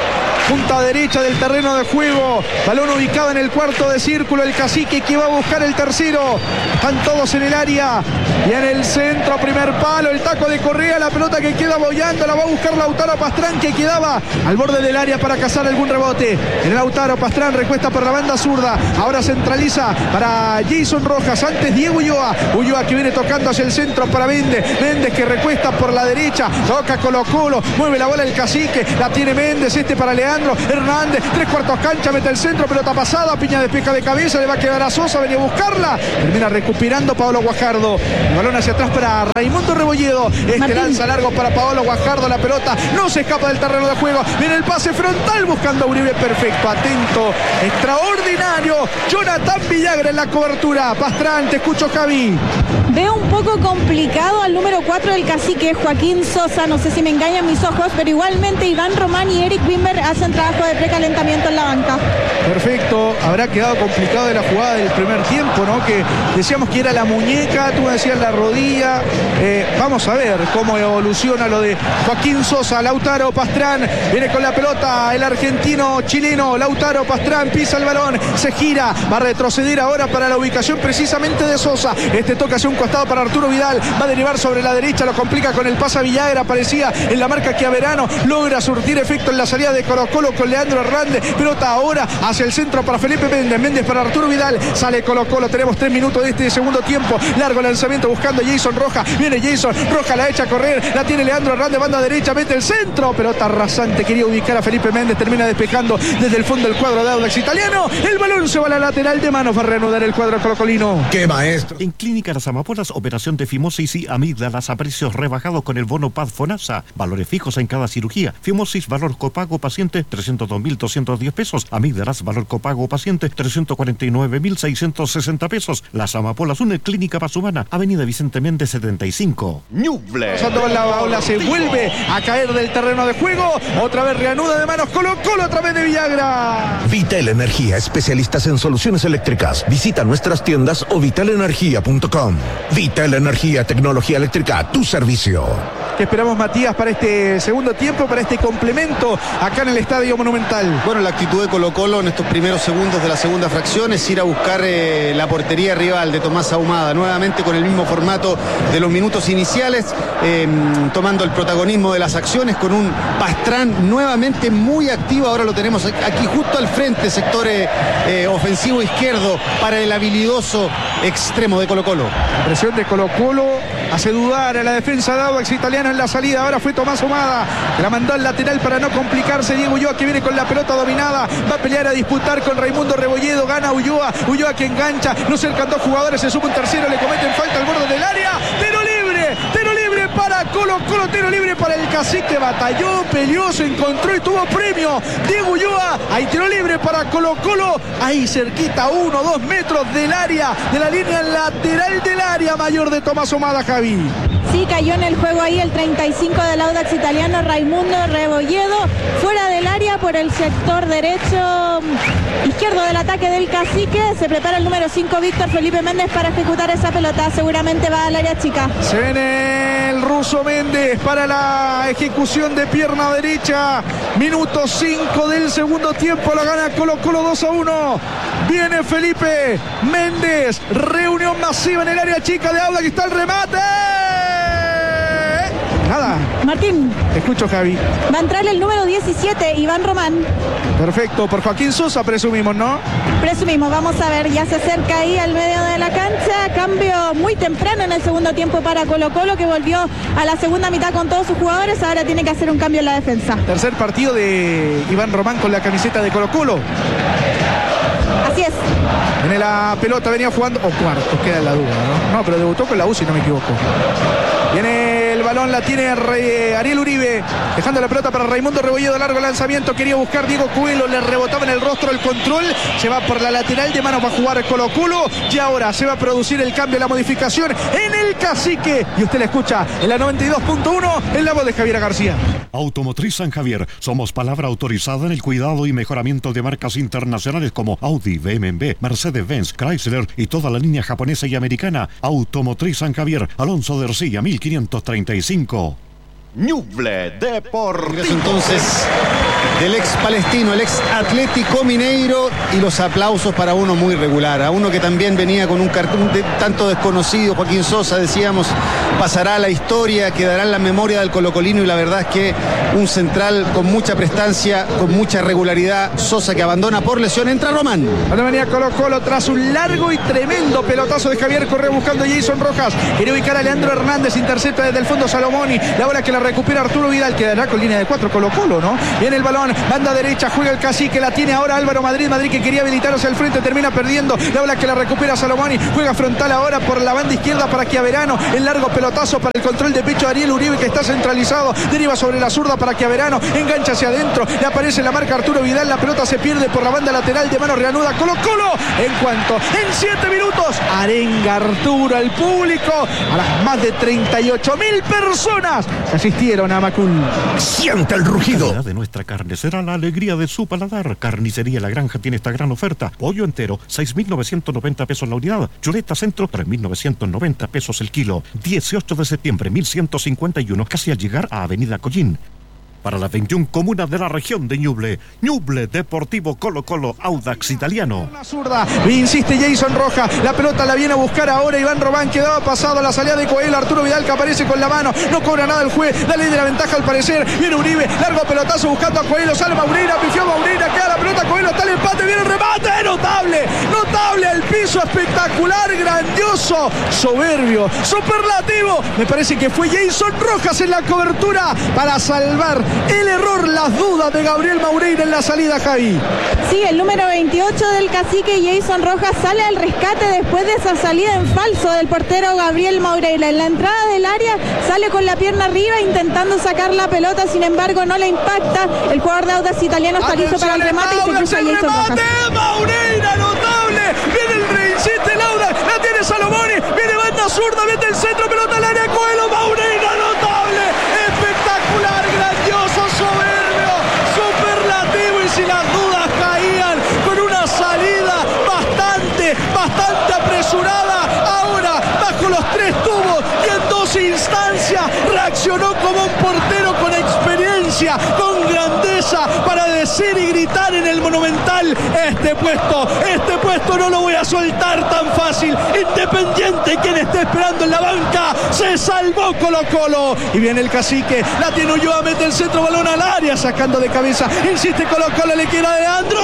punta derecha del terreno de juego. Balón ubicado en el cuarto de círculo. El Cacique que va a buscar el tercero. Están todos en el área. Y en el centro, primer palo, el taco de Correa, la pelota que queda boyando, la va a buscar Lautaro Pastrán, que quedaba al borde del área para cazar algún rebote. El Lautaro Pastrán recuesta por la banda zurda. Ahora centraliza para Jason Rojas. Antes Diego Ulloa. Ulloa que viene tocando hacia el centro para Méndez. Méndez que recuesta por la derecha. Toca Colo Colo. Mueve la bola el Cacique. La tiene Méndez. Este para Leandro Hernández. Tres cuartos cancha. Mete el centro. Pelota pasada. Piña despeja de cabeza. Le va a quedar a Sosa. Venía a buscarla. Termina recuperando Paolo Guajardo. El balón hacia atrás para Raimundo Rebolledo. Este Martín. Lanza largo para Paolo Guajardo. La pelota no se escapa del terreno de juego. Viene el pase frontal buscando a Uribe. Perfecto. Atento. Extraordinario. Jonathan Villagra en la cobertura. Pastrán, te escucho, Javi. Veo un poco complicado al número cuatro del Cacique, Joaquín Sosa. No sé si me engañan mis ojos, pero igualmente Iván Román y Eric Wimber hacen trabajo de precalentamiento en la banca. Perfecto. Habrá quedado complicado de la jugada del primer tiempo, ¿no? Que decíamos que era la muñeca, tú me decías la rodilla. Eh, vamos a ver cómo evoluciona lo de Joaquín Sosa. Lautaro Pastrán viene con la pelota. El argentino chileno Lautaro Pastrán pisa el balón, se gira, va a retroceder ahora para la ubicación precisamente de Sosa. Este toca hacia un costado para Arturo Vidal, va a derivar sobre la derecha, lo complica con el pase a Villagra. Aparecía en la marca que Averano logra surtir efecto en la salida de Colo Colo con Leandro Hernández. Pelota ahora hacia el centro para Felipe Méndez. Méndez para Arturo Vidal. Sale Colo Colo. Tenemos tres minutos de este segundo tiempo. Largo lanzamiento buscando a Jason Rojas. Viene Jason Rojas, la echa a correr. La tiene Leandro Hernández, banda derecha, mete el centro. Pelota rasante. Quería ubicar a Felipe Méndez. Termina despejando desde el fondo del cuadro de Audax Italiano. El balón se va a la lateral de manos. Va a reanudar el cuadro colocolino. ¡Qué maestro! En Clínica Las Amapolas, operación de fimosis y amígdalas a precios rebajados con el bono Paz Fonasa. Valores fijos en cada cirugía. Fimosis, valor copago paciente, trescientos dos mil doscientos diez pesos. Amígdalas, valor copago paciente, trescientos cuarenta y nueve mil seiscientos sesenta pesos. Las Amapolas, una clínica Paz Humana, Avenida Vicente Méndez setenta y cinco. Ñuble. La ola se vuelve a caer del terreno de juego. Otra vez reanuda de manos Colo Colo a través de Villagra. Vital Energía, especialistas en soluciones eléctricas. Visita nuestras tiendas o vital energía punto com. Vital Energía, tecnología eléctrica a tu servicio. ¿Qué esperamos, Matías, para este segundo tiempo, para este complemento acá en el Estadio Monumental? Bueno, la actitud de Colo Colo en estos primeros segundos de la segunda fracción es ir a buscar eh, la portería rival de Tomás Ahumada, nuevamente con el mismo formato de los minutos iniciales, eh, tomando el protagonismo de las acciones, con un Pastrán nuevamente muy activo. Ahora lo tenemos aquí justo al frente, sector eh, eh, ofensivo izquierdo para el habilidoso extremo de Colo Colo. La presión de Colo Colo hace dudar a la defensa de Audax Italiano en la salida. Ahora fue Tomás Ahumada, la mandó al lateral para no complicarse. Diego Ulloa, que viene con la pelota dominada, va a pelear, a disputar con Raimundo Rebolledo. Gana Ulloa, Ulloa que engancha, no cercan dos jugadores, se sube un tercero, le cometen falta al borde del área. Tiro libre, tiro libre para Colo Colo, tiro libre para el Cacique. Batalló, peleó, se encontró y tuvo premio. Diego Ulloa, hay tiro libre para Colo Colo, ahí cerquita, uno, dos metros del área, de la línea lateral del área mayor de Tomás Ahumada, Javi. Sí, cayó en el juego ahí el treinta y cinco del Audax Italiano, Raimundo Rebolledo, fuera del área por el sector derecho izquierdo del ataque del Cacique. Se prepara el número cinco, Víctor Felipe Méndez, para ejecutar esa pelota. Seguramente va al área chica. Se viene el ruso Méndez para la ejecución de pierna derecha. Minuto cinco del segundo tiempo, lo gana Colo Colo dos a uno. Viene Felipe Méndez, reunión masiva en el área chica de Audax, está el remate. Nada. Martín. Te escucho, Javi. Va a entrar el número diecisiete, Iván Román. Perfecto, por Joaquín Sosa presumimos, ¿no? Presumimos, vamos a ver, ya se acerca ahí al medio de la cancha. Cambio muy temprano en el segundo tiempo para Colo Colo, que volvió a la segunda mitad con todos sus jugadores. Ahora tiene que hacer un cambio en la defensa. Tercer partido de Iván Román con la camiseta de Colo Colo. Así es. En la pelota venía jugando, o cuartos, queda en la duda, ¿no? No, pero debutó con la U, si no me equivoco. Viene el balón, la tiene Re, Ariel Uribe, dejando la pelota para Raimundo Rebolledo, largo lanzamiento, quería buscar Diego Cuelo, le rebotaba en el rostro el control, se va por la lateral de mano para jugar Colo Colo, y ahora se va a producir el cambio, la modificación en el Cacique, y usted la escucha en la noventa y dos punto uno, en la voz de Javier García. Automotriz San Javier, somos palabra autorizada en el cuidado y mejoramiento de marcas internacionales como Audi, B M W, Mercedes-Benz, Chrysler y toda la línea japonesa y americana. Automotriz San Javier, Alonso de Ercilla, mil quinientos treinta y cinco. Ñuble Deportivo. Entonces, del ex palestino, el ex Atlético Mineiro, y los aplausos para uno muy regular, a uno que también venía con un cartón de, tanto desconocido, Joaquín Sosa, decíamos, pasará a la historia, quedará en la memoria del colocolino, y la verdad es que un central con mucha prestancia, con mucha regularidad. Sosa, que abandona por lesión, entra Román. Ahora venía Colo Colo tras un largo y tremendo pelotazo de Javier Correa buscando a Jason Rojas, quería ubicar a Leandro Hernández, intercepta desde el fondo Salomoni, la bola que la recupera Arturo Vidal, quedará con línea de cuatro Colo Colo, ¿no? Viene el balón, banda derecha, juega el Cacique, la tiene ahora Álvaro Madrid, Madrid que quería habilitar hacia el frente, termina perdiendo, la bola que la recupera Salomoni, juega frontal ahora por la banda izquierda para Chiaverano, el largo pelotazo para el control de pecho de Ariel Uribe, que está centralizado, deriva sobre la zurda para Chiaverano, engancha hacia adentro, le aparece la marca Arturo Vidal, la pelota se pierde por la banda lateral, de mano reanuda Colo Colo, en cuanto en siete minutos arenga Arturo al público, a las más de treinta y ocho mil personas que asistieron a Macul. Siente el rugido. La calidad de nuestra carne será la alegría de su paladar. Carnicería La Granja tiene esta gran oferta. Pollo entero, seis mil novecientos noventa pesos la unidad. Chuleta centro, tres mil novecientos noventa pesos el kilo. dieciocho de septiembre, mil ciento cincuenta y uno, casi al llegar a Avenida Collín. Para las veintiuna comunas de la región de Ñuble, Ñuble Deportivo Colo Colo Audax Italiano. Una zurda, insiste Jason Rojas, la pelota la viene a buscar ahora Iván Román, quedaba pasado a la salida de Coelho, Arturo Vidal que aparece con la mano, no cobra nada el juez, da ley de la ventaja al parecer, viene Uribe, largo pelotazo buscando a Coelho, sale Maurina, pifió Maurina, queda la pelota, Coelho, está el empate, viene el remate, notable, notable al piso, espectacular, grandioso, soberbio, superlativo, me parece que fue Jason Rojas en la cobertura para salvar el error, las dudas de Gabriel Maureira en la salida, Javi. Sí, el número veintiocho del Cacique, Jason Rojas, sale al rescate después de esa salida en falso del portero Gabriel Maureira. En la entrada del área sale con la pierna arriba intentando sacar la pelota, sin embargo no le impacta. El jugador de Audax Italiano está listo para el remate y se cruza Jason Rojas. Maureira, notable, viene el reinsiste el Audax, la tiene Salomoni, viene banda zurda, mete el centro, pelota al área, Coelho, Maureira, notable, espectacular, grandioso, soberbio, superlativo, y si las dudas caían con una salida bastante, bastante apresurada, ahora bajo los tres tubos y en dos instancias reaccionó como un portero con experiencia, con grandeza, para decir y gritar en el Monumental: este puesto, este puesto no lo voy a soltar tan fácil. Independiente, quien esté esperando en la banca, se salvó Colo Colo. Y viene el Cacique, la tiene Ulloa, mete el centro, balón al área, sacando de cabeza, insiste Colo Colo, le queda a Leandro.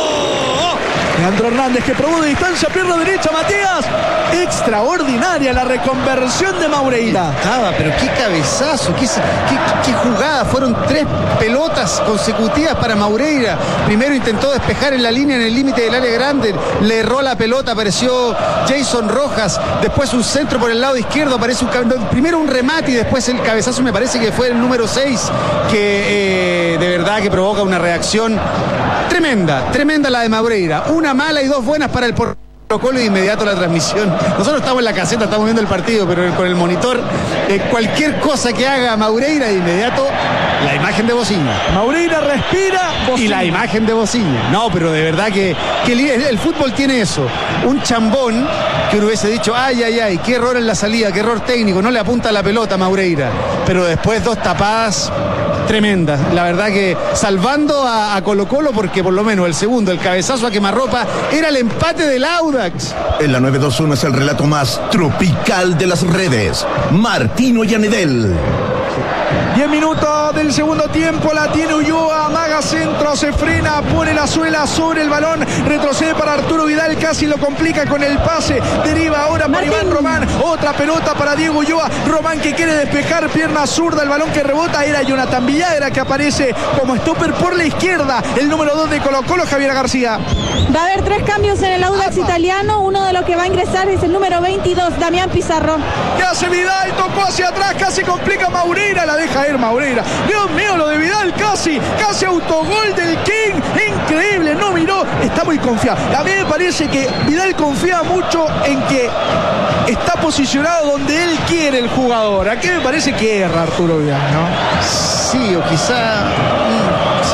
Leandro Hernández, que probó de distancia, pierna derecha, Matías. Extraordinaria la reconversión de Maureira. Estaba, pero qué cabezazo, qué, qué, qué jugada. Fueron tres pelotas consecutivas para Maureira. Primero intentó despejar en la línea, en el límite del área grande, le erró la pelota, apareció Jason Rojas. Después un centro por el lado izquierdo, aparece un, primero un remate y después el cabezazo, me parece que fue el número seis, que eh, de verdad que provoca una reacción tremenda, tremenda la de Maureira. Una mala y dos buenas para el portero. Colo, de inmediato la transmisión. Nosotros estamos en la caseta, estamos viendo el partido, pero con el monitor, eh, cualquier cosa que haga Maureira, de inmediato la imagen de Bociña. Maureira respira, Bociña. Y la imagen de Bociña. No, pero de verdad que, que el, el fútbol tiene eso. Un chambón que uno hubiese dicho, ay, ay, ay, qué error en la salida, qué error técnico, no le apunta la pelota a Maureira. Pero después dos tapadas tremendas. La verdad que salvando a, a Colo Colo, porque por lo menos el segundo, el cabezazo a quemarropa, era el empate del Audax. En la nueve dos uno es el relato más tropical de las redes. Martino Yanedel. diez minutos del segundo tiempo, la tiene Ulloa, amaga centro, se frena, pone la suela sobre el balón, retrocede para Arturo Vidal, casi lo complica con el pase, deriva ahora para Iván Román, otra pelota para Diego Ulloa, Román que quiere despejar, pierna zurda, el balón que rebota, era Jonathan Villagra que aparece como stopper por la izquierda, el número dos de Colo Colo, Javier García. Va a haber tres cambios en el Audax italiano, uno de los que va a ingresar es el número veintidós, Damián Pizarro. ¿Qué hace Vidal? Tocó hacia atrás, casi complica Maureira, la deja ir Maureira. Dios mío, lo de Vidal, casi, casi autogol del King, increíble, no miró, está muy confiado. A mí me parece que Vidal confía mucho en que está posicionado donde él quiere el jugador. ¿A qué me parece que erra Arturo Vidal, no? Sí, o quizá...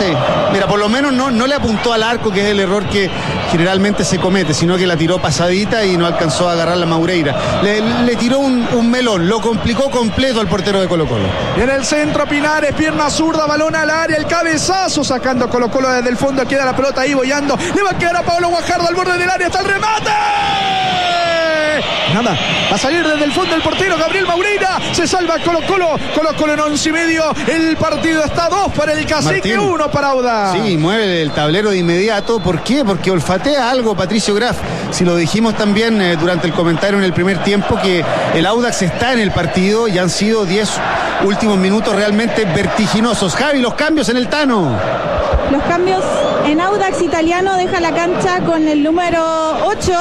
Sí, mira, por lo menos no, no le apuntó al arco, que es el error que generalmente se comete, sino que la tiró pasadita y no alcanzó a agarrar la Maureira. Le, le tiró un, un melón, lo complicó completo al portero de Colo-Colo. Y en el centro Pinares, pierna zurda, balón al área, el cabezazo sacando Colo-Colo desde el fondo, queda la pelota ahí boyando, le va a quedar a Pablo Guajardo al borde del área, está el remate. Nada, va a salir desde el fondo el portero Gabriel Maureira, se salva Colo-Colo, Colo-Colo en once y medio, el partido está dos para el Cacique, uno para Audax. Sí, mueve el tablero de inmediato. ¿Por qué? Porque olfatea algo Patricio Graf. Si lo dijimos también eh, durante el comentario en el primer tiempo, que el Audax está en el partido y han sido diez últimos minutos realmente vertiginosos. Javi, los cambios en el Tano. Los cambios en Audax Italiano, deja la cancha con el número ocho.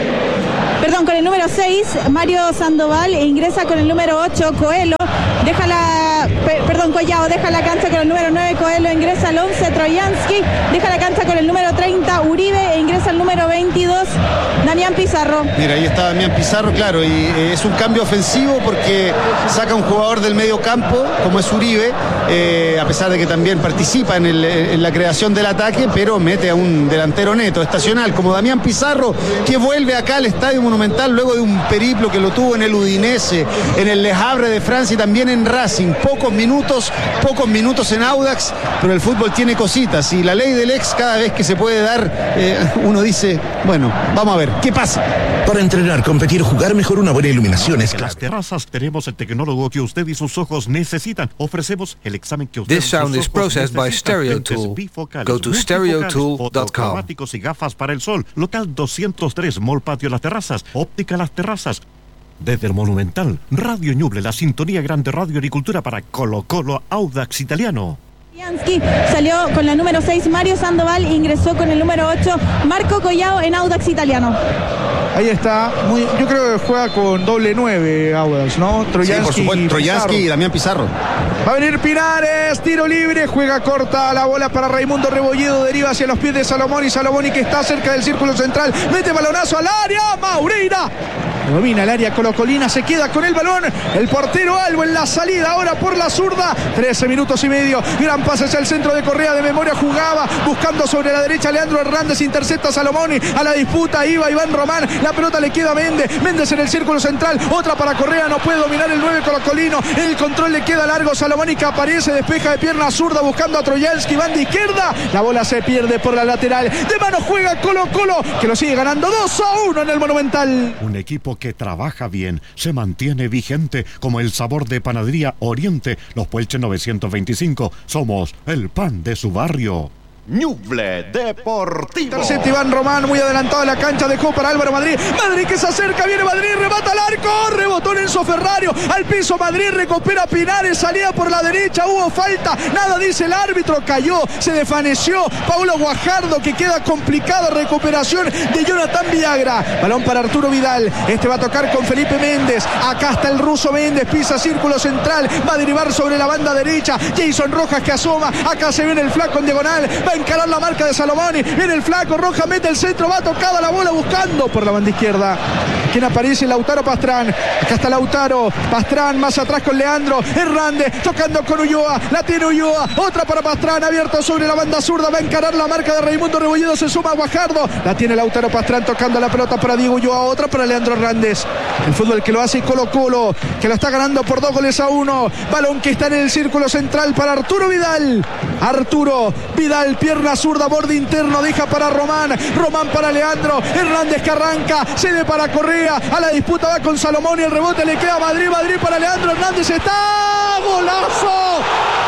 Perdón, con el número seis, Mario Sandoval, e ingresa con el número ocho, Coelho. Deja la, per, perdón, Collao, deja la cancha con el número nueve, Coelho, ingresa el once, Troyansky. Deja la cancha con el número treinta, Uribe, e ingresa el número veintidós, Damián Pizarro. Mira, ahí está Damián Pizarro, claro, y eh, es un cambio ofensivo porque saca un jugador del medio campo, como es Uribe, eh, a pesar de que también participa en, el, en la creación del ataque, pero mete a un delantero neto, estacional, como Damián Pizarro, que vuelve acá al Estadio Monumental luego de un periplo que lo tuvo en el Udinese, en el Le Havre de Francia y también en Racing. Pocos minutos, pocos minutos en Audax, pero el fútbol tiene cositas y la ley del ex, cada vez que se puede dar, eh, uno dice, bueno, vamos a ver, ¿qué pasa? Para entrenar, competir, jugar mejor, una buena iluminación es En las clave. terrazas tenemos el tecnólogo que usted y sus ojos necesitan. Ofrecemos el examen que usted This y sus sound is ojos processed by necesitan. Stereo Lentes Tool. bifocales, Go to stereo tool dot com. fotocromáticos y gafas para el sol. Local doscientos tres, Mall Patio Las Terrazas. Óptica Las Terrazas. Desde el Monumental, Radio Ñuble, la sintonía grande Radio Agricultura para Colo-Colo Audax Italiano. Troyansky salió con la número seis, Mario Sandoval, ingresó con el número ocho, Marco Collao en Audax Italiano. Ahí está, muy, yo creo que juega con doble nueve Audax, ¿no? Troyansky, Sí, por supuesto, Troyansky y Damián Pizarro. Va a venir Pinares, tiro libre, juega corta la bola para Raimundo Rebolledo, deriva hacia los pies de Salomón y Salomón que está cerca del círculo central, mete balonazo al área, Maureira. Domina el área colocolina, se queda con el balón el portero Albo en la salida ahora por la zurda, trece minutos y medio, gran pase hacia el centro de Correa, de memoria jugaba, buscando sobre la derecha Leandro Hernández, intercepta a Salomón, a la disputa iba Iván Román, la pelota le queda a Méndez, Méndez en el círculo central, otra para Correa, no puede dominar el nueve colocolino, el control le queda largo, Salomón que aparece, despeja de pierna zurda buscando a Troyansky, van de izquierda, la bola se pierde por la lateral, de mano juega Colo-Colo, que lo sigue ganando dos a uno en el Monumental. Un equipo que trabaja bien, se mantiene vigente como el sabor de Panadería Oriente. Los Puelches novecientos veinticinco, somos el pan de su barrio. Ñuble Deportivo. Intercepta Iván Román, muy adelantado a la cancha, dejó para Álvaro Madrid. Madrid que se acerca, viene Madrid, remata al arco, rebotó en Enzo Ferrario, al piso Madrid, recupera Pinares, salía por la derecha, hubo falta, nada dice el árbitro, cayó, se desvaneció Paulo Guajardo, que queda complicada recuperación de Jonathan Villagra. Balón para Arturo Vidal, este va a tocar con Felipe Méndez, acá está el ruso Méndez, pisa círculo central, va a derivar sobre la banda derecha, Jason Rojas que asoma, acá se viene el flaco en diagonal, va a encarar la marca de Salomoni, viene el flaco, Rojas mete el centro, va tocada la bola buscando por la banda izquierda. Quien aparece, Lautaro Pastrán, acá está Lautaro, Pastrán más atrás con Leandro Hernández, tocando con Ulloa, la tiene Ulloa, otra para Pastrán, abierto sobre la banda zurda, va a encarar la marca de Raimundo Rebolledo, se suma a Guajardo, la tiene Lautaro Pastrán tocando la pelota para Diego Ulloa, otra para Leandro Hernández. El fútbol que lo hace Colo-Colo, que lo está ganando por dos goles a uno, balón que está en el círculo central para Arturo Vidal, Arturo Vidal, pierna zurda, borde interno, deja para Román, Román para Leandro Hernández que arranca, cede para Correa, a la disputa va con Salomón y el rebote le queda a Madrid, Madrid para Leandro Hernández, está, golazo,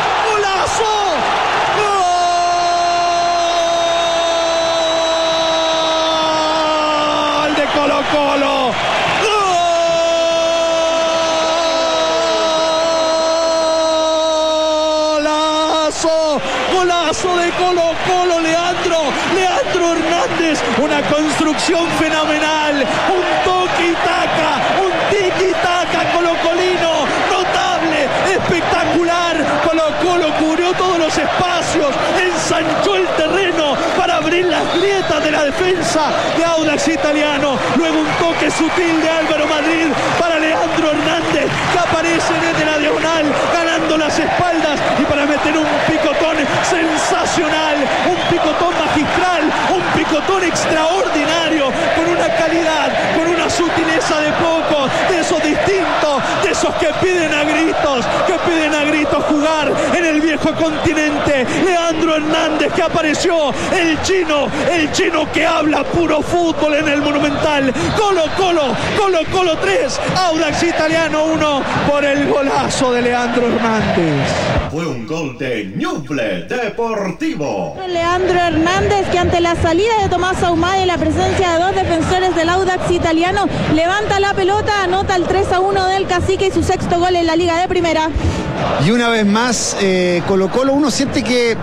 golazo, gol de Colo-Colo, golazo, golazo de Colo-Colo, Leandro, Leandro Hernández, una construcción fenomenal, un toque y taca, un tiki-taka colocolino, notable, espectacular, Colo-Colo cubrió todos los espacios, ensanchó el terreno para abrir las grietas de la defensa de Audax Italiano, luego un toque sutil de Álvaro Madrid para Leandro Hernández, que aparece desde la diagonal, ganando las espaldas y para meter un picotón sensacional gentileza de pocos, de esos distintos, de esos que piden a gritos, que piden a gritos jugar en el viejo continente. Leandro Hernández, que apareció, el chino, el chino que habla puro fútbol en el Monumental. Colo Colo, Colo Colo tres, Audax Italiano uno, por el golazo de Leandro Hernández. Fue un gol de Ñuble Deportivo. Leandro Hernández, que ante la salida de Tomás Ahumada y la presencia de dos defensores del Audax Italiano, levanta la pelota, anota el tres a uno del Cacique y su sexto gol en la Liga de Primera. Y una vez más, eh, Colo Colo, uno siente que,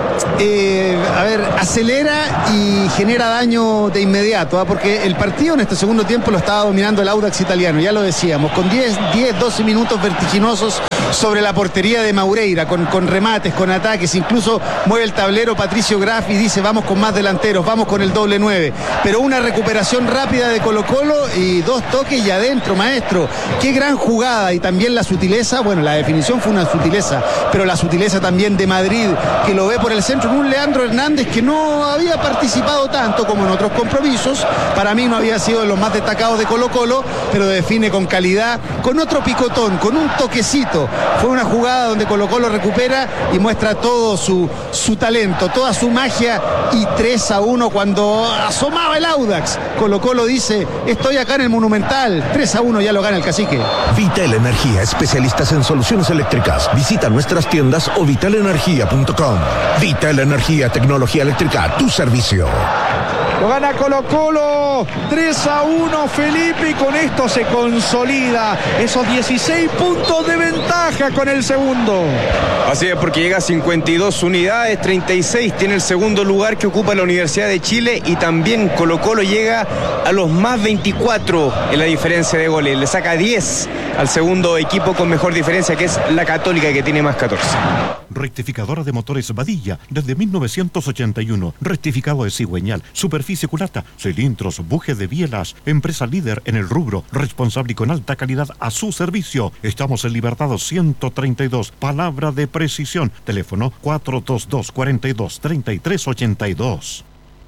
eh, a ver, acelera y genera daño de inmediato, ¿eh? Porque el partido en este segundo tiempo lo estaba dominando el Audax Italiano, ya lo decíamos, con diez, doce minutos vertiginosos sobre la portería de Maureira, con, con remates, con ataques, incluso mueve el tablero Patricio Graf y dice vamos con más delanteros, vamos con el doble nueve, pero una recuperación rápida de Colo Colo y dos toques y adentro, maestro, qué gran jugada, y también la sutileza, bueno, la definición fue una sutileza, pero la sutileza también de Madrid, que lo ve por el centro, en un Leandro Hernández que no había participado tanto como en otros compromisos, para mí no había sido de los más destacados de Colo Colo, pero define con calidad, con otro picotón, con un toquecito. Fue una jugada donde Colo Colo recupera y muestra todo su, su talento, toda su magia, y tres a uno cuando asomaba el Audax. Colo Colo dice, estoy acá en el Monumental, tres a uno ya lo gana el Cacique. Vital Energía, especialistas en soluciones eléctricas. Visita nuestras tiendas o vital energía punto com. Vital Energía, tecnología eléctrica, tu servicio. Lo gana Colo Colo, tres a uno, Felipe, y con esto se consolida esos dieciséis puntos de ventaja con el segundo. Así es, porque llega a cincuenta y dos unidades, treinta y seis tiene el segundo lugar que ocupa la Universidad de Chile, y también Colo Colo llega a los más veinticuatro en la diferencia de goles, le saca diez al segundo equipo con mejor diferencia, que es la Católica, que tiene más catorce. Rectificadora de motores Badilla, desde mil novecientos ochenta y uno. Rectificado de cigüeñal, superficie culata, cilindros, bujes de bielas. Empresa líder en el rubro, responsable y con alta calidad a su servicio. Estamos en Libertad ciento treinta y dos. Palabra de precisión. Teléfono cuatro dos dos, cuatro dos, tres tres ocho dos.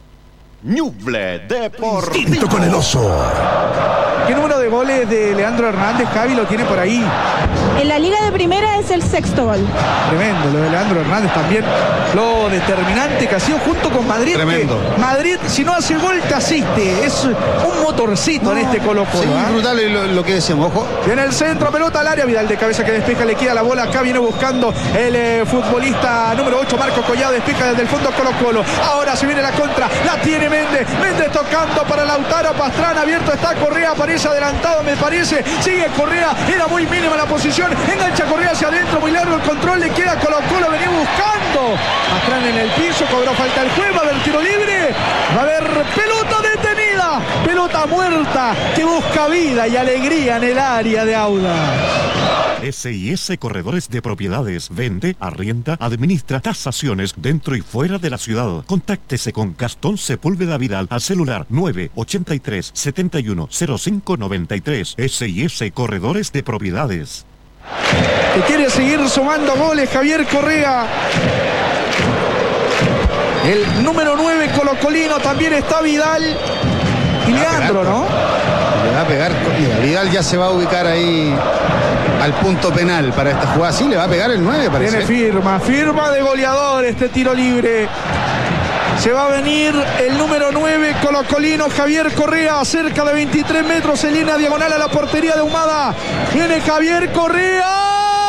Ñuble Deportivo. Tinto con el oso. ¿Qué número de goles de Leandro Hernández, Javi, lo tiene por ahí? En la Liga de Primera es el sexto gol. Tremendo lo de Leandro Hernández también. Lo determinante que ha sido junto con Madrid. Tremendo. Madrid, si no hace gol, te asiste. Es un motorcito no, en este Colo Colo. Sí, ¿eh? brutal lo, lo que decíamos, ojo. Viene el centro, pelota al área, Vidal de cabeza que despeja, le queda la bola acá, viene buscando el eh, futbolista número ocho, Marco Collado, despeja desde el fondo Colo Colo. Ahora se viene la contra, la tiene Méndez, Méndez tocando para Lautaro Pastrana, abierto está Correa, aparece adelantado, me parece, sigue Correa, era muy mínima la posición, engancha Correa hacia adentro, muy largo el control, le queda Colo Colo, venía buscando, Pastrana en el piso, cobró falta el juego, va a haber tiro libre, va a haber pelota detenida, pelota muerta, que busca vida y alegría en el área de Audax. S y S Corredores de Propiedades. Vende, arrienda, administra tasaciones dentro y fuera de la ciudad. Contáctese con Gastón Sepúlveda Vidal al celular nueve ochenta y tres, setenta y uno, cero cinco noventa y tres. S y S Corredores de Propiedades. Que quiere seguir sumando goles Javier Correa. El número nueve colocolino, también está Vidal y Leandro, ¿no? Le va a pegar, mira, Vidal ya se va a ubicar ahí al punto penal para esta jugada. Sí, le va a pegar el nueve, parece. Tiene firma, firma de goleador este tiro libre. Se va a venir el número nueve colocolino, Javier Correa, cerca de veintitrés metros en línea diagonal a la portería de Humada. Viene Javier Correa.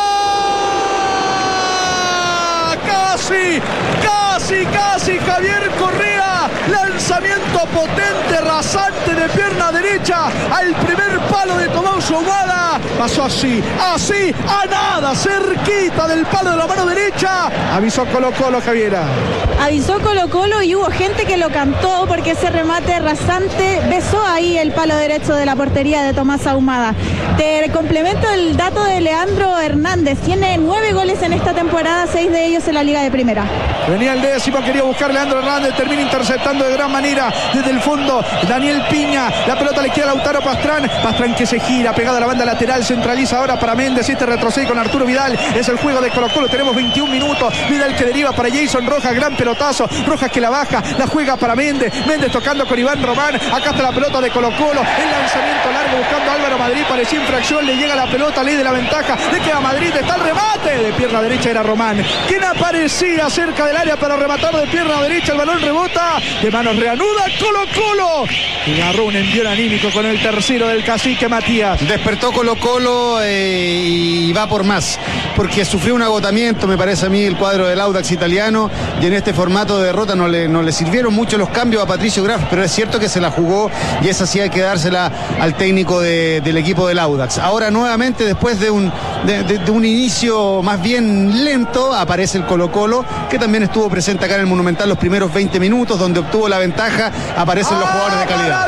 Casi, casi, casi Javier Correa. Lanzamiento potente, rasante de pierna derecha al primer palo de Tomás Ahumada. Pasó así, así, a nada, cerquita del palo de la mano derecha. Avisó Colo Colo, Javiera. Avisó Colo Colo y hubo gente que lo cantó porque ese remate rasante besó ahí el palo derecho de la portería de Tomás Ahumada. Te complemento el dato de Leandro Hernández. Tiene nueve goles en esta temporada, seis de ellos en la Liga de Primera. Venía el décimo, quería buscar Leandro Hernández, termina interceptando de gran manera. Desde el fondo, Daniel Piña. La pelota le queda a Lautaro Pastrán. Pastrán que se gira, pegada a la banda lateral. Centraliza ahora para Méndez. Este retrocede con Arturo Vidal. Es el juego de Colo-Colo. Tenemos veintiún minutos. Vidal que deriva para Jason Rojas. Gran pelotazo. Rojas que la baja. La juega para Méndez. Méndez tocando con Iván Román. Acá está la pelota de Colo-Colo. El lanzamiento largo buscando a Álvaro Madrid. Parecía infracción. Le llega la pelota. Ley de la ventaja. Le queda a Madrid. Está el remate. De pierna derecha era Román. Quien aparecía cerca del área para rematar de pierna derecha. El balón rebota. De manos reanuda Colo-Colo. Y agarró un envío anímico con el tercero del cacique Matías. Despertó Colo-Colo eh, y va por más, porque sufrió un agotamiento, me parece a mí, el cuadro del Audax italiano, y en este formato de derrota no le, no le sirvieron mucho los cambios a Patricio Graf, pero es cierto que se la jugó y esa sí hay que dársela al técnico de, del equipo del Audax. Ahora nuevamente, después de un, de, de, de un inicio más bien lento, aparece el Colo-Colo, que también estuvo presente acá en el Monumental los primeros veinte minutos, donde obtuvo la ventaja. Aparecen los jugadores de calidad.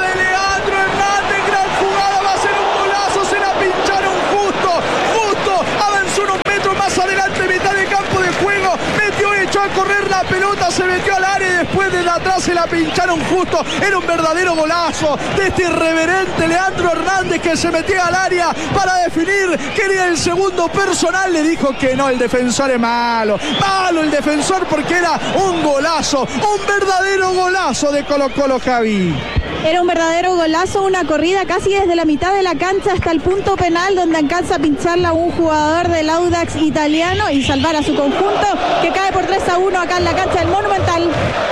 A correr la pelota, se metió al área y después de atrás se la pincharon justo. Era un verdadero golazo de este irreverente Leandro Hernández, que se metía al área para definir. Quería el segundo personal, le dijo que no, el defensor es malo. Malo el defensor, porque era un golazo, un verdadero golazo de Colo-Colo, Javi. Era un verdadero golazo, una corrida casi desde la mitad de la cancha hasta el punto penal, donde alcanza a pincharla un jugador del Audax italiano y salvar a su conjunto, que cae por tres a uno acá en la cancha del Monumental.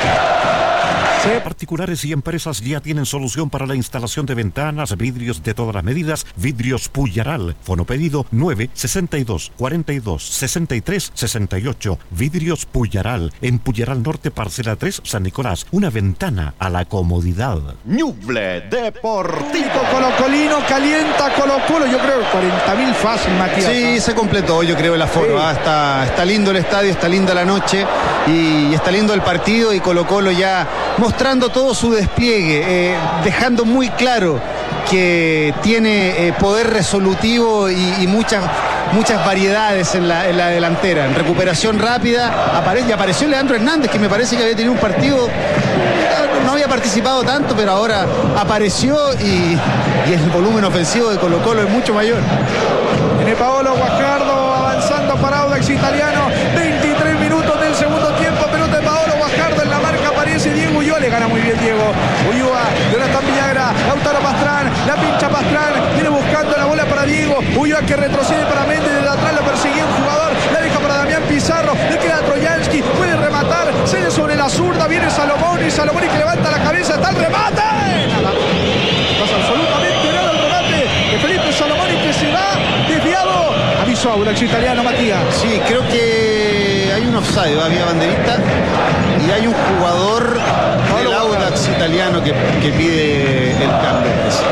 Particulares y empresas ya tienen solución para la instalación de ventanas, vidrios de todas las medidas. Vidrios Pullaral. Fonopedido nueve sesenta y dos cuarenta y dos sesenta y tres sesenta y ocho. Vidrios Pullaral. En Pullaral Norte, parcela tres, San Nicolás. Una ventana a la comodidad. Ñuble Deportivo. Colo-Colino calienta Colo-Colo. Yo creo que cuarenta mil fácil, Matías. Sí, se completó, yo creo, el aforo. Sí. Ah, está, está lindo el estadio, está linda la noche y está lindo el partido, y Colo-Colo ya mostrando todo su despliegue, eh, dejando muy claro que tiene eh, poder resolutivo y, y muchas, muchas variedades en la, en la delantera. En recuperación rápida apare- y apareció Leandro Hernández, que me parece que había tenido un partido, no había participado tanto, pero ahora apareció y, y el volumen ofensivo de Colo-Colo es mucho mayor. Tiene Paolo Guajardo avanzando para Audax italiano. veintitrés minutos del segundo tiempo. Pelota de Paolo Guajardo en la marca. Aparece Diego Ulloa. Le gana muy bien Diego Ulloa. Jonathan Villagra. Lautaro Pastrán. La pincha Pastrán. Viene buscando la bola para Diego Ulloa, que retrocede para Méndez. Desde atrás lo perseguía un jugador. La deja para Damián Pizarro. Le queda a Troyansky. Puede rematar. Cede sobre la zurda. Viene Salomón. Y Salomón que levanta la cabeza. Está el remate. Nada. Pasa absolutamente nada el remate de Felipe Salomón, y que se va desviado. Aviso a Audax italiano, Matías. Sí, creo que hay un offside, había banderita, y hay un jugador del Audax italiano que, que pide el cambio.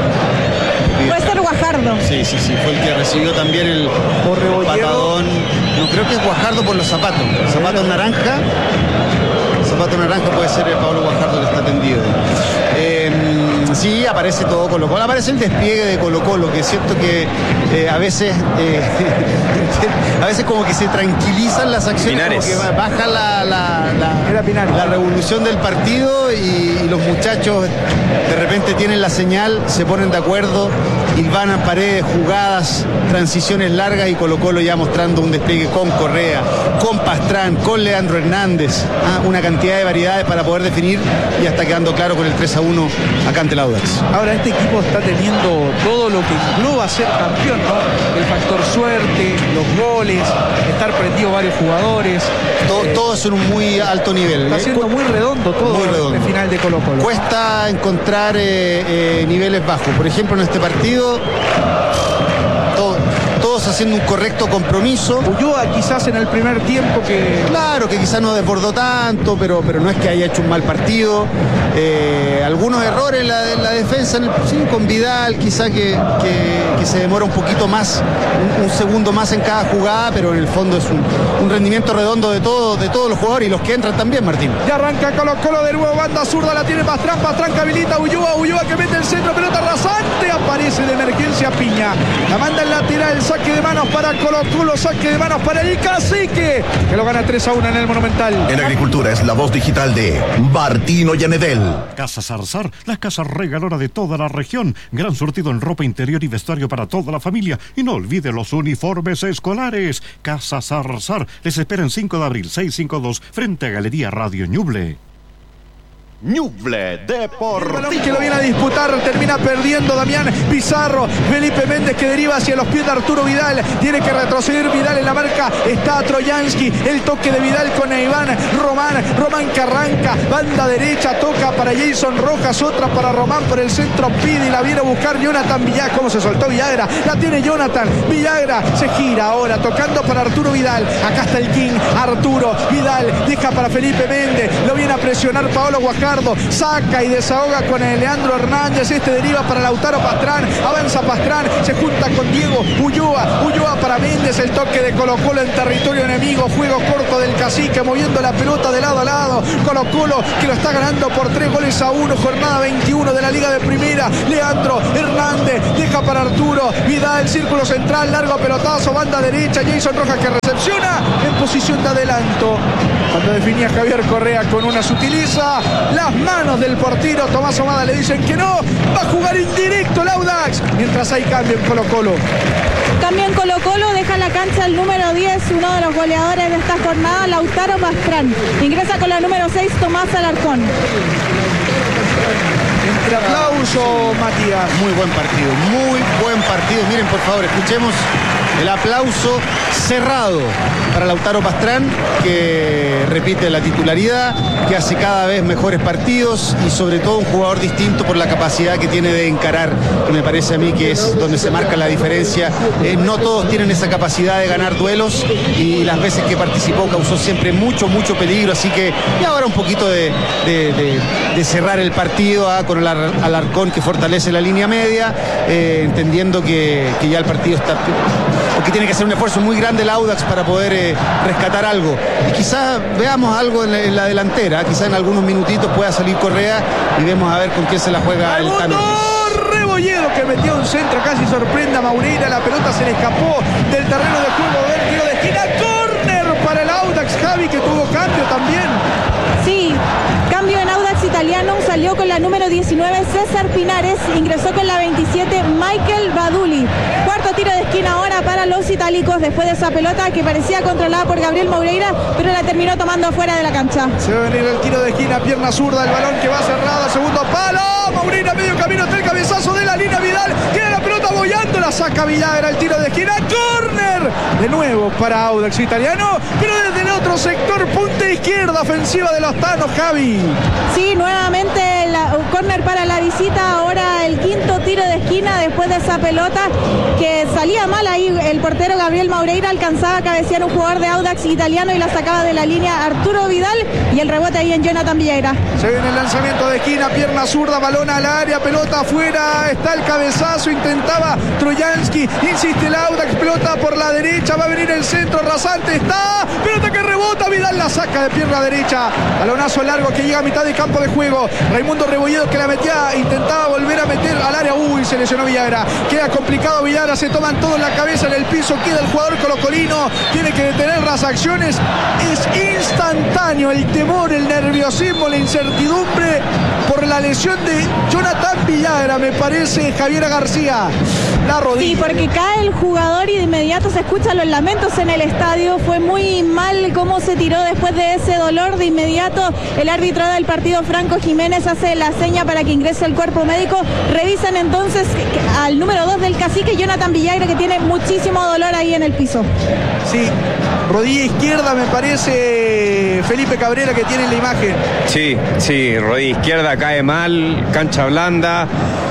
Puede ser Guajardo. Sí, sí, sí, fue el que recibió también el patadón. No, creo que es Guajardo por los zapatos. Zapatos naranja. Zapato naranja puede ser el Pablo Guajardo que está tendido. Eh, sí, aparece todo Colo-Colo. Aparece el despliegue de Colo-Colo, que siento que eh, a veces eh, a veces como que se tranquilizan las acciones, Pinares. Como que baja la, la, la, la revolución del partido, y, y los muchachos de repente tienen la señal, se ponen de acuerdo, hilvanan paredes, jugadas, transiciones largas, y Colo-Colo ya mostrando un despliegue con Correa, con Pastrán, con Leandro Hernández, ah, una cantidad de variedades para poder definir, y hasta quedando claro con el tres a uno acá ante el Audax. Ahora este equipo está teniendo todo lo que engloba ser campeón, ¿no? El factor suerte, los goles, estar prendido varios jugadores. Todo, eh, todo es en un muy alto nivel. Está ¿eh? siendo muy redondo todo muy redondo. el final de Colo-Colo. Cuesta encontrar eh, eh, niveles bajos. Por ejemplo, en este partido, todo, todos haciendo un correcto compromiso. Ulloa quizás en el primer tiempo que... Claro, que quizás no desbordó tanto, pero, pero no es que haya hecho un mal partido. Eh, algunos errores en la, en la defensa, en el, sí, con Vidal, quizá que, que, que se demora un poquito más, un, un segundo más en cada jugada, pero en el fondo es un, un rendimiento redondo de, todo, de todos los jugadores, y los que entran también, Martín. Ya arranca Colo-Colo de nuevo, banda zurda, la tiene Pastrán, Pastrán que habilita a Ulloa, Ulloa que mete el centro, pelota rasante, aparece de emergencia Piña, la manda el lateral, saque saque de manos para Colo Colo, saque de manos para el Cacique, que lo gana tres a uno en el Monumental. En Agricultura es la voz digital de Martino Yanedel. Casa Zarzar, la casa regalora de toda la región. Gran surtido en ropa interior y vestuario para toda la familia. Y no olvide los uniformes escolares. Casa Zarzar les espera en cinco de abril, seiscientos cincuenta y dos, frente a Galería Radio Ñuble. Ñuble Deportivo. El balón que lo viene a disputar, termina perdiendo Damián Pizarro. Felipe Méndez que deriva hacia los pies de Arturo Vidal. Tiene que retroceder Vidal en la marca. Está Troyansky. El toque de Vidal con Iván Román. Román que arranca. Banda derecha. Toca para Jason Rojas. Otra para Román por el centro. Pide y la viene a buscar Jonathan Villagra. ¿Cómo se soltó Villagra? La tiene Jonathan. Villagra se gira ahora. Tocando para Arturo Vidal. Acá está el King. Arturo Vidal. Deja para Felipe Méndez. Lo viene a presionar Paolo Guajardo. Saca y desahoga con el Leandro Hernández. Este deriva para Lautaro Pastrán. Avanza Pastrán. Se junta con Diego Ulloa. Ulloa para Méndez. El toque de Colo Colo en territorio enemigo. Juego corto del Cacique moviendo la pelota de lado a lado. Colo Colo que lo está ganando por tres goles a uno. Jornada veintiuno de la Liga de Primera. Leandro Hernández deja para Arturo Vidal. Círculo central. Largo pelotazo. Banda derecha. Jason Rojas que recepciona en posición de adelanto. Cuando definía Javier Correa con una se utiliza las manos del portero Tomás Ahumada, le dicen que no, va a jugar indirecto el Audax, mientras hay cambio en Colo Colo. Cambio en Colo Colo, deja la cancha el número diez, uno de los goleadores de esta jornada, Lautaro Pastrán. Ingresa con la número seis, Tomás Alarcón. Entre aplauso, Matías. Muy buen partido, muy buen partido. Miren, por favor, escuchemos el aplauso cerrado para Lautaro Pastrán, que repite la titularidad, que hace cada vez mejores partidos y sobre todo un jugador distinto por la capacidad que tiene de encarar, que me parece a mí que es donde se marca la diferencia. Eh, no todos tienen esa capacidad de ganar duelos y las veces que participó causó siempre mucho, mucho peligro, así que y ahora un poquito de, de, de, de cerrar el partido ¿ah? con el Alarcón que fortalece la línea media, eh, entendiendo que, que ya el partido está... porque tiene que hacer un esfuerzo muy grande el Audax para poder eh, rescatar algo. Y quizás veamos algo en la, en la delantera, quizás en algunos minutitos pueda salir Correa y vemos a ver con quién se la juega el Tano. Rebolledo que metió un centro, casi sorprende a Maureira, la pelota se le escapó del terreno de juego del tiro de esquina. Córner para el Audax, Javi, que tuvo cambio también. Sí, cambio en Audax italiano, salió con la número diecinueve César Pinares, ingresó con la veintisiete Michael Baduli. Cuarto tiro de esquina ahora para los itálicos después de esa pelota que parecía controlada por Gabriel Maureira, pero la terminó tomando afuera de la cancha. Se va a venir el tiro de esquina, pierna zurda, el balón que va cerrado, segundo palo, Maureira medio camino, está el cabezazo de la línea, Vidal, tiene la pelota bollando, la saca Villagra, el tiro de esquina, córner, de nuevo para Audax italiano, pero desde el otro sector, punta izquierda, ofensiva de los Tanos, Javi. Sí, nuevamente la córner para la visita, ahora el quinto tiro de esquina después de esa pelota que salía mal ahí, el portero Gabriel Maureira alcanzaba a cabecear un jugador de Audax italiano y la sacaba de la línea Arturo Vidal y el rebote ahí en Jonathan Villagra. Se viene el lanzamiento de esquina, pierna zurda, balón al área, pelota afuera, está el cabezazo, intentaba Troyansky, insiste el Audax, pelota por la derecha, va a venir el centro rasante, está, pelota que rebota, Vidal la saca de pierna derecha, balonazo largo que llega a mitad de campo de juego, Raimundo Rebolledo que la metía, intentaba volver a meter al área, uy, se lesionó Villagra, queda complicado Villagra, se toman todo en la cabeza, en el piso queda el jugador colocolino, tiene que detener las acciones, es instantáneo el temor, el nerviosismo, la incertidumbre por la lesión de Jonathan Villagra, me parece, Javier García, la rodilla. Sí, porque cae el jugador y de inmediato se escuchan los lamentos en el estadio, fue muy mal cómo se tiró después de ese dolor, de inmediato el árbitro del partido Franco Jiménez hace la seña para que ingrese el cuerpo médico, revisan entonces al número dos del Cacique, Jonathan Villagra, que tiene muchísimo dolor ahí en el piso. Sí, rodilla izquierda me parece Felipe Cabrera que tiene la imagen. Sí, sí, rodilla izquierda cae mal, cancha blanda.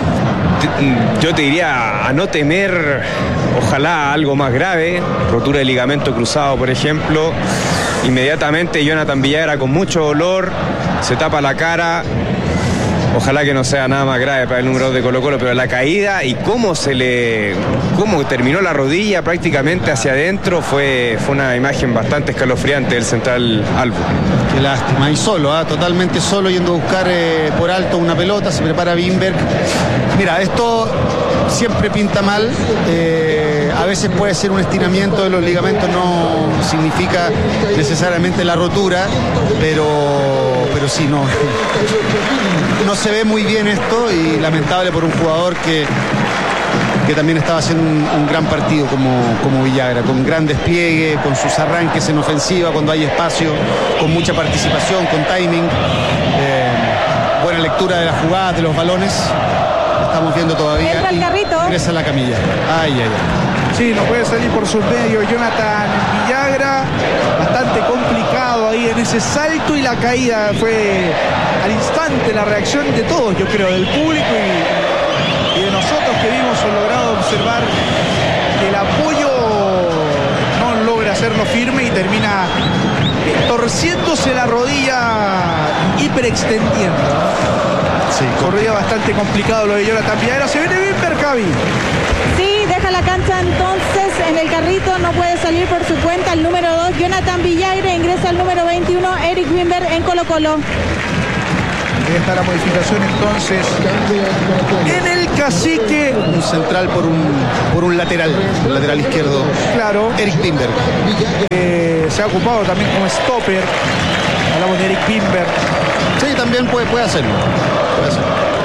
Yo te diría a no temer, ojalá algo más grave, rotura de ligamento cruzado por ejemplo. Inmediatamente Jonathan Villagra con mucho dolor, se tapa la cara. Ojalá que no sea nada más grave para el número dos de Colo Colo, pero la caída y cómo se le, cómo terminó la rodilla prácticamente hacia adentro fue, fue una imagen bastante escalofriante del central Albo. Qué lástima, y solo, ¿eh? totalmente solo, yendo a buscar eh, por alto una pelota, se prepara Bimberg. Mira, esto siempre pinta mal. Eh, a veces puede ser un estiramiento de los ligamentos, no significa necesariamente la rotura, pero, pero sí, no, no se ve muy bien esto y lamentable por un jugador que, que también estaba haciendo un, un gran partido como, como Villagra, con gran despliegue, con sus arranques en ofensiva cuando hay espacio, con mucha participación, con timing, eh, buena lectura de las jugadas, de los balones. Estamos viendo todavía. Entra el carrito. Ingresa a la camilla. Ay, ay, ay. Sí, no puede salir por sus medios Jonathan Villagra, bastante complicado ahí en ese salto y la caída fue al instante la reacción de todos, yo creo, del público y, y de nosotros que vimos o logrado observar que el apoyo no logra hacerlo firme y termina torciéndose la rodilla, hiperextendiendo. Sí, corría bastante complicado lo de Jonathan Villagra. Se viene Wimber, Javi. Sí, deja la cancha entonces en el carrito, no puede salir por su cuenta el número dos, Jonathan Villagra, ingresa al número veintiuno, Eric Wimber en Colo Colo. Ahí está la modificación entonces en el Cacique. Un central por un, por un lateral, el lateral izquierdo. Claro. Eric Wimber. Eh, se ha ocupado también como stopper. Hablamos de Eric Wimber. Sí, también puede, puede hacerlo. Puede hacerlo.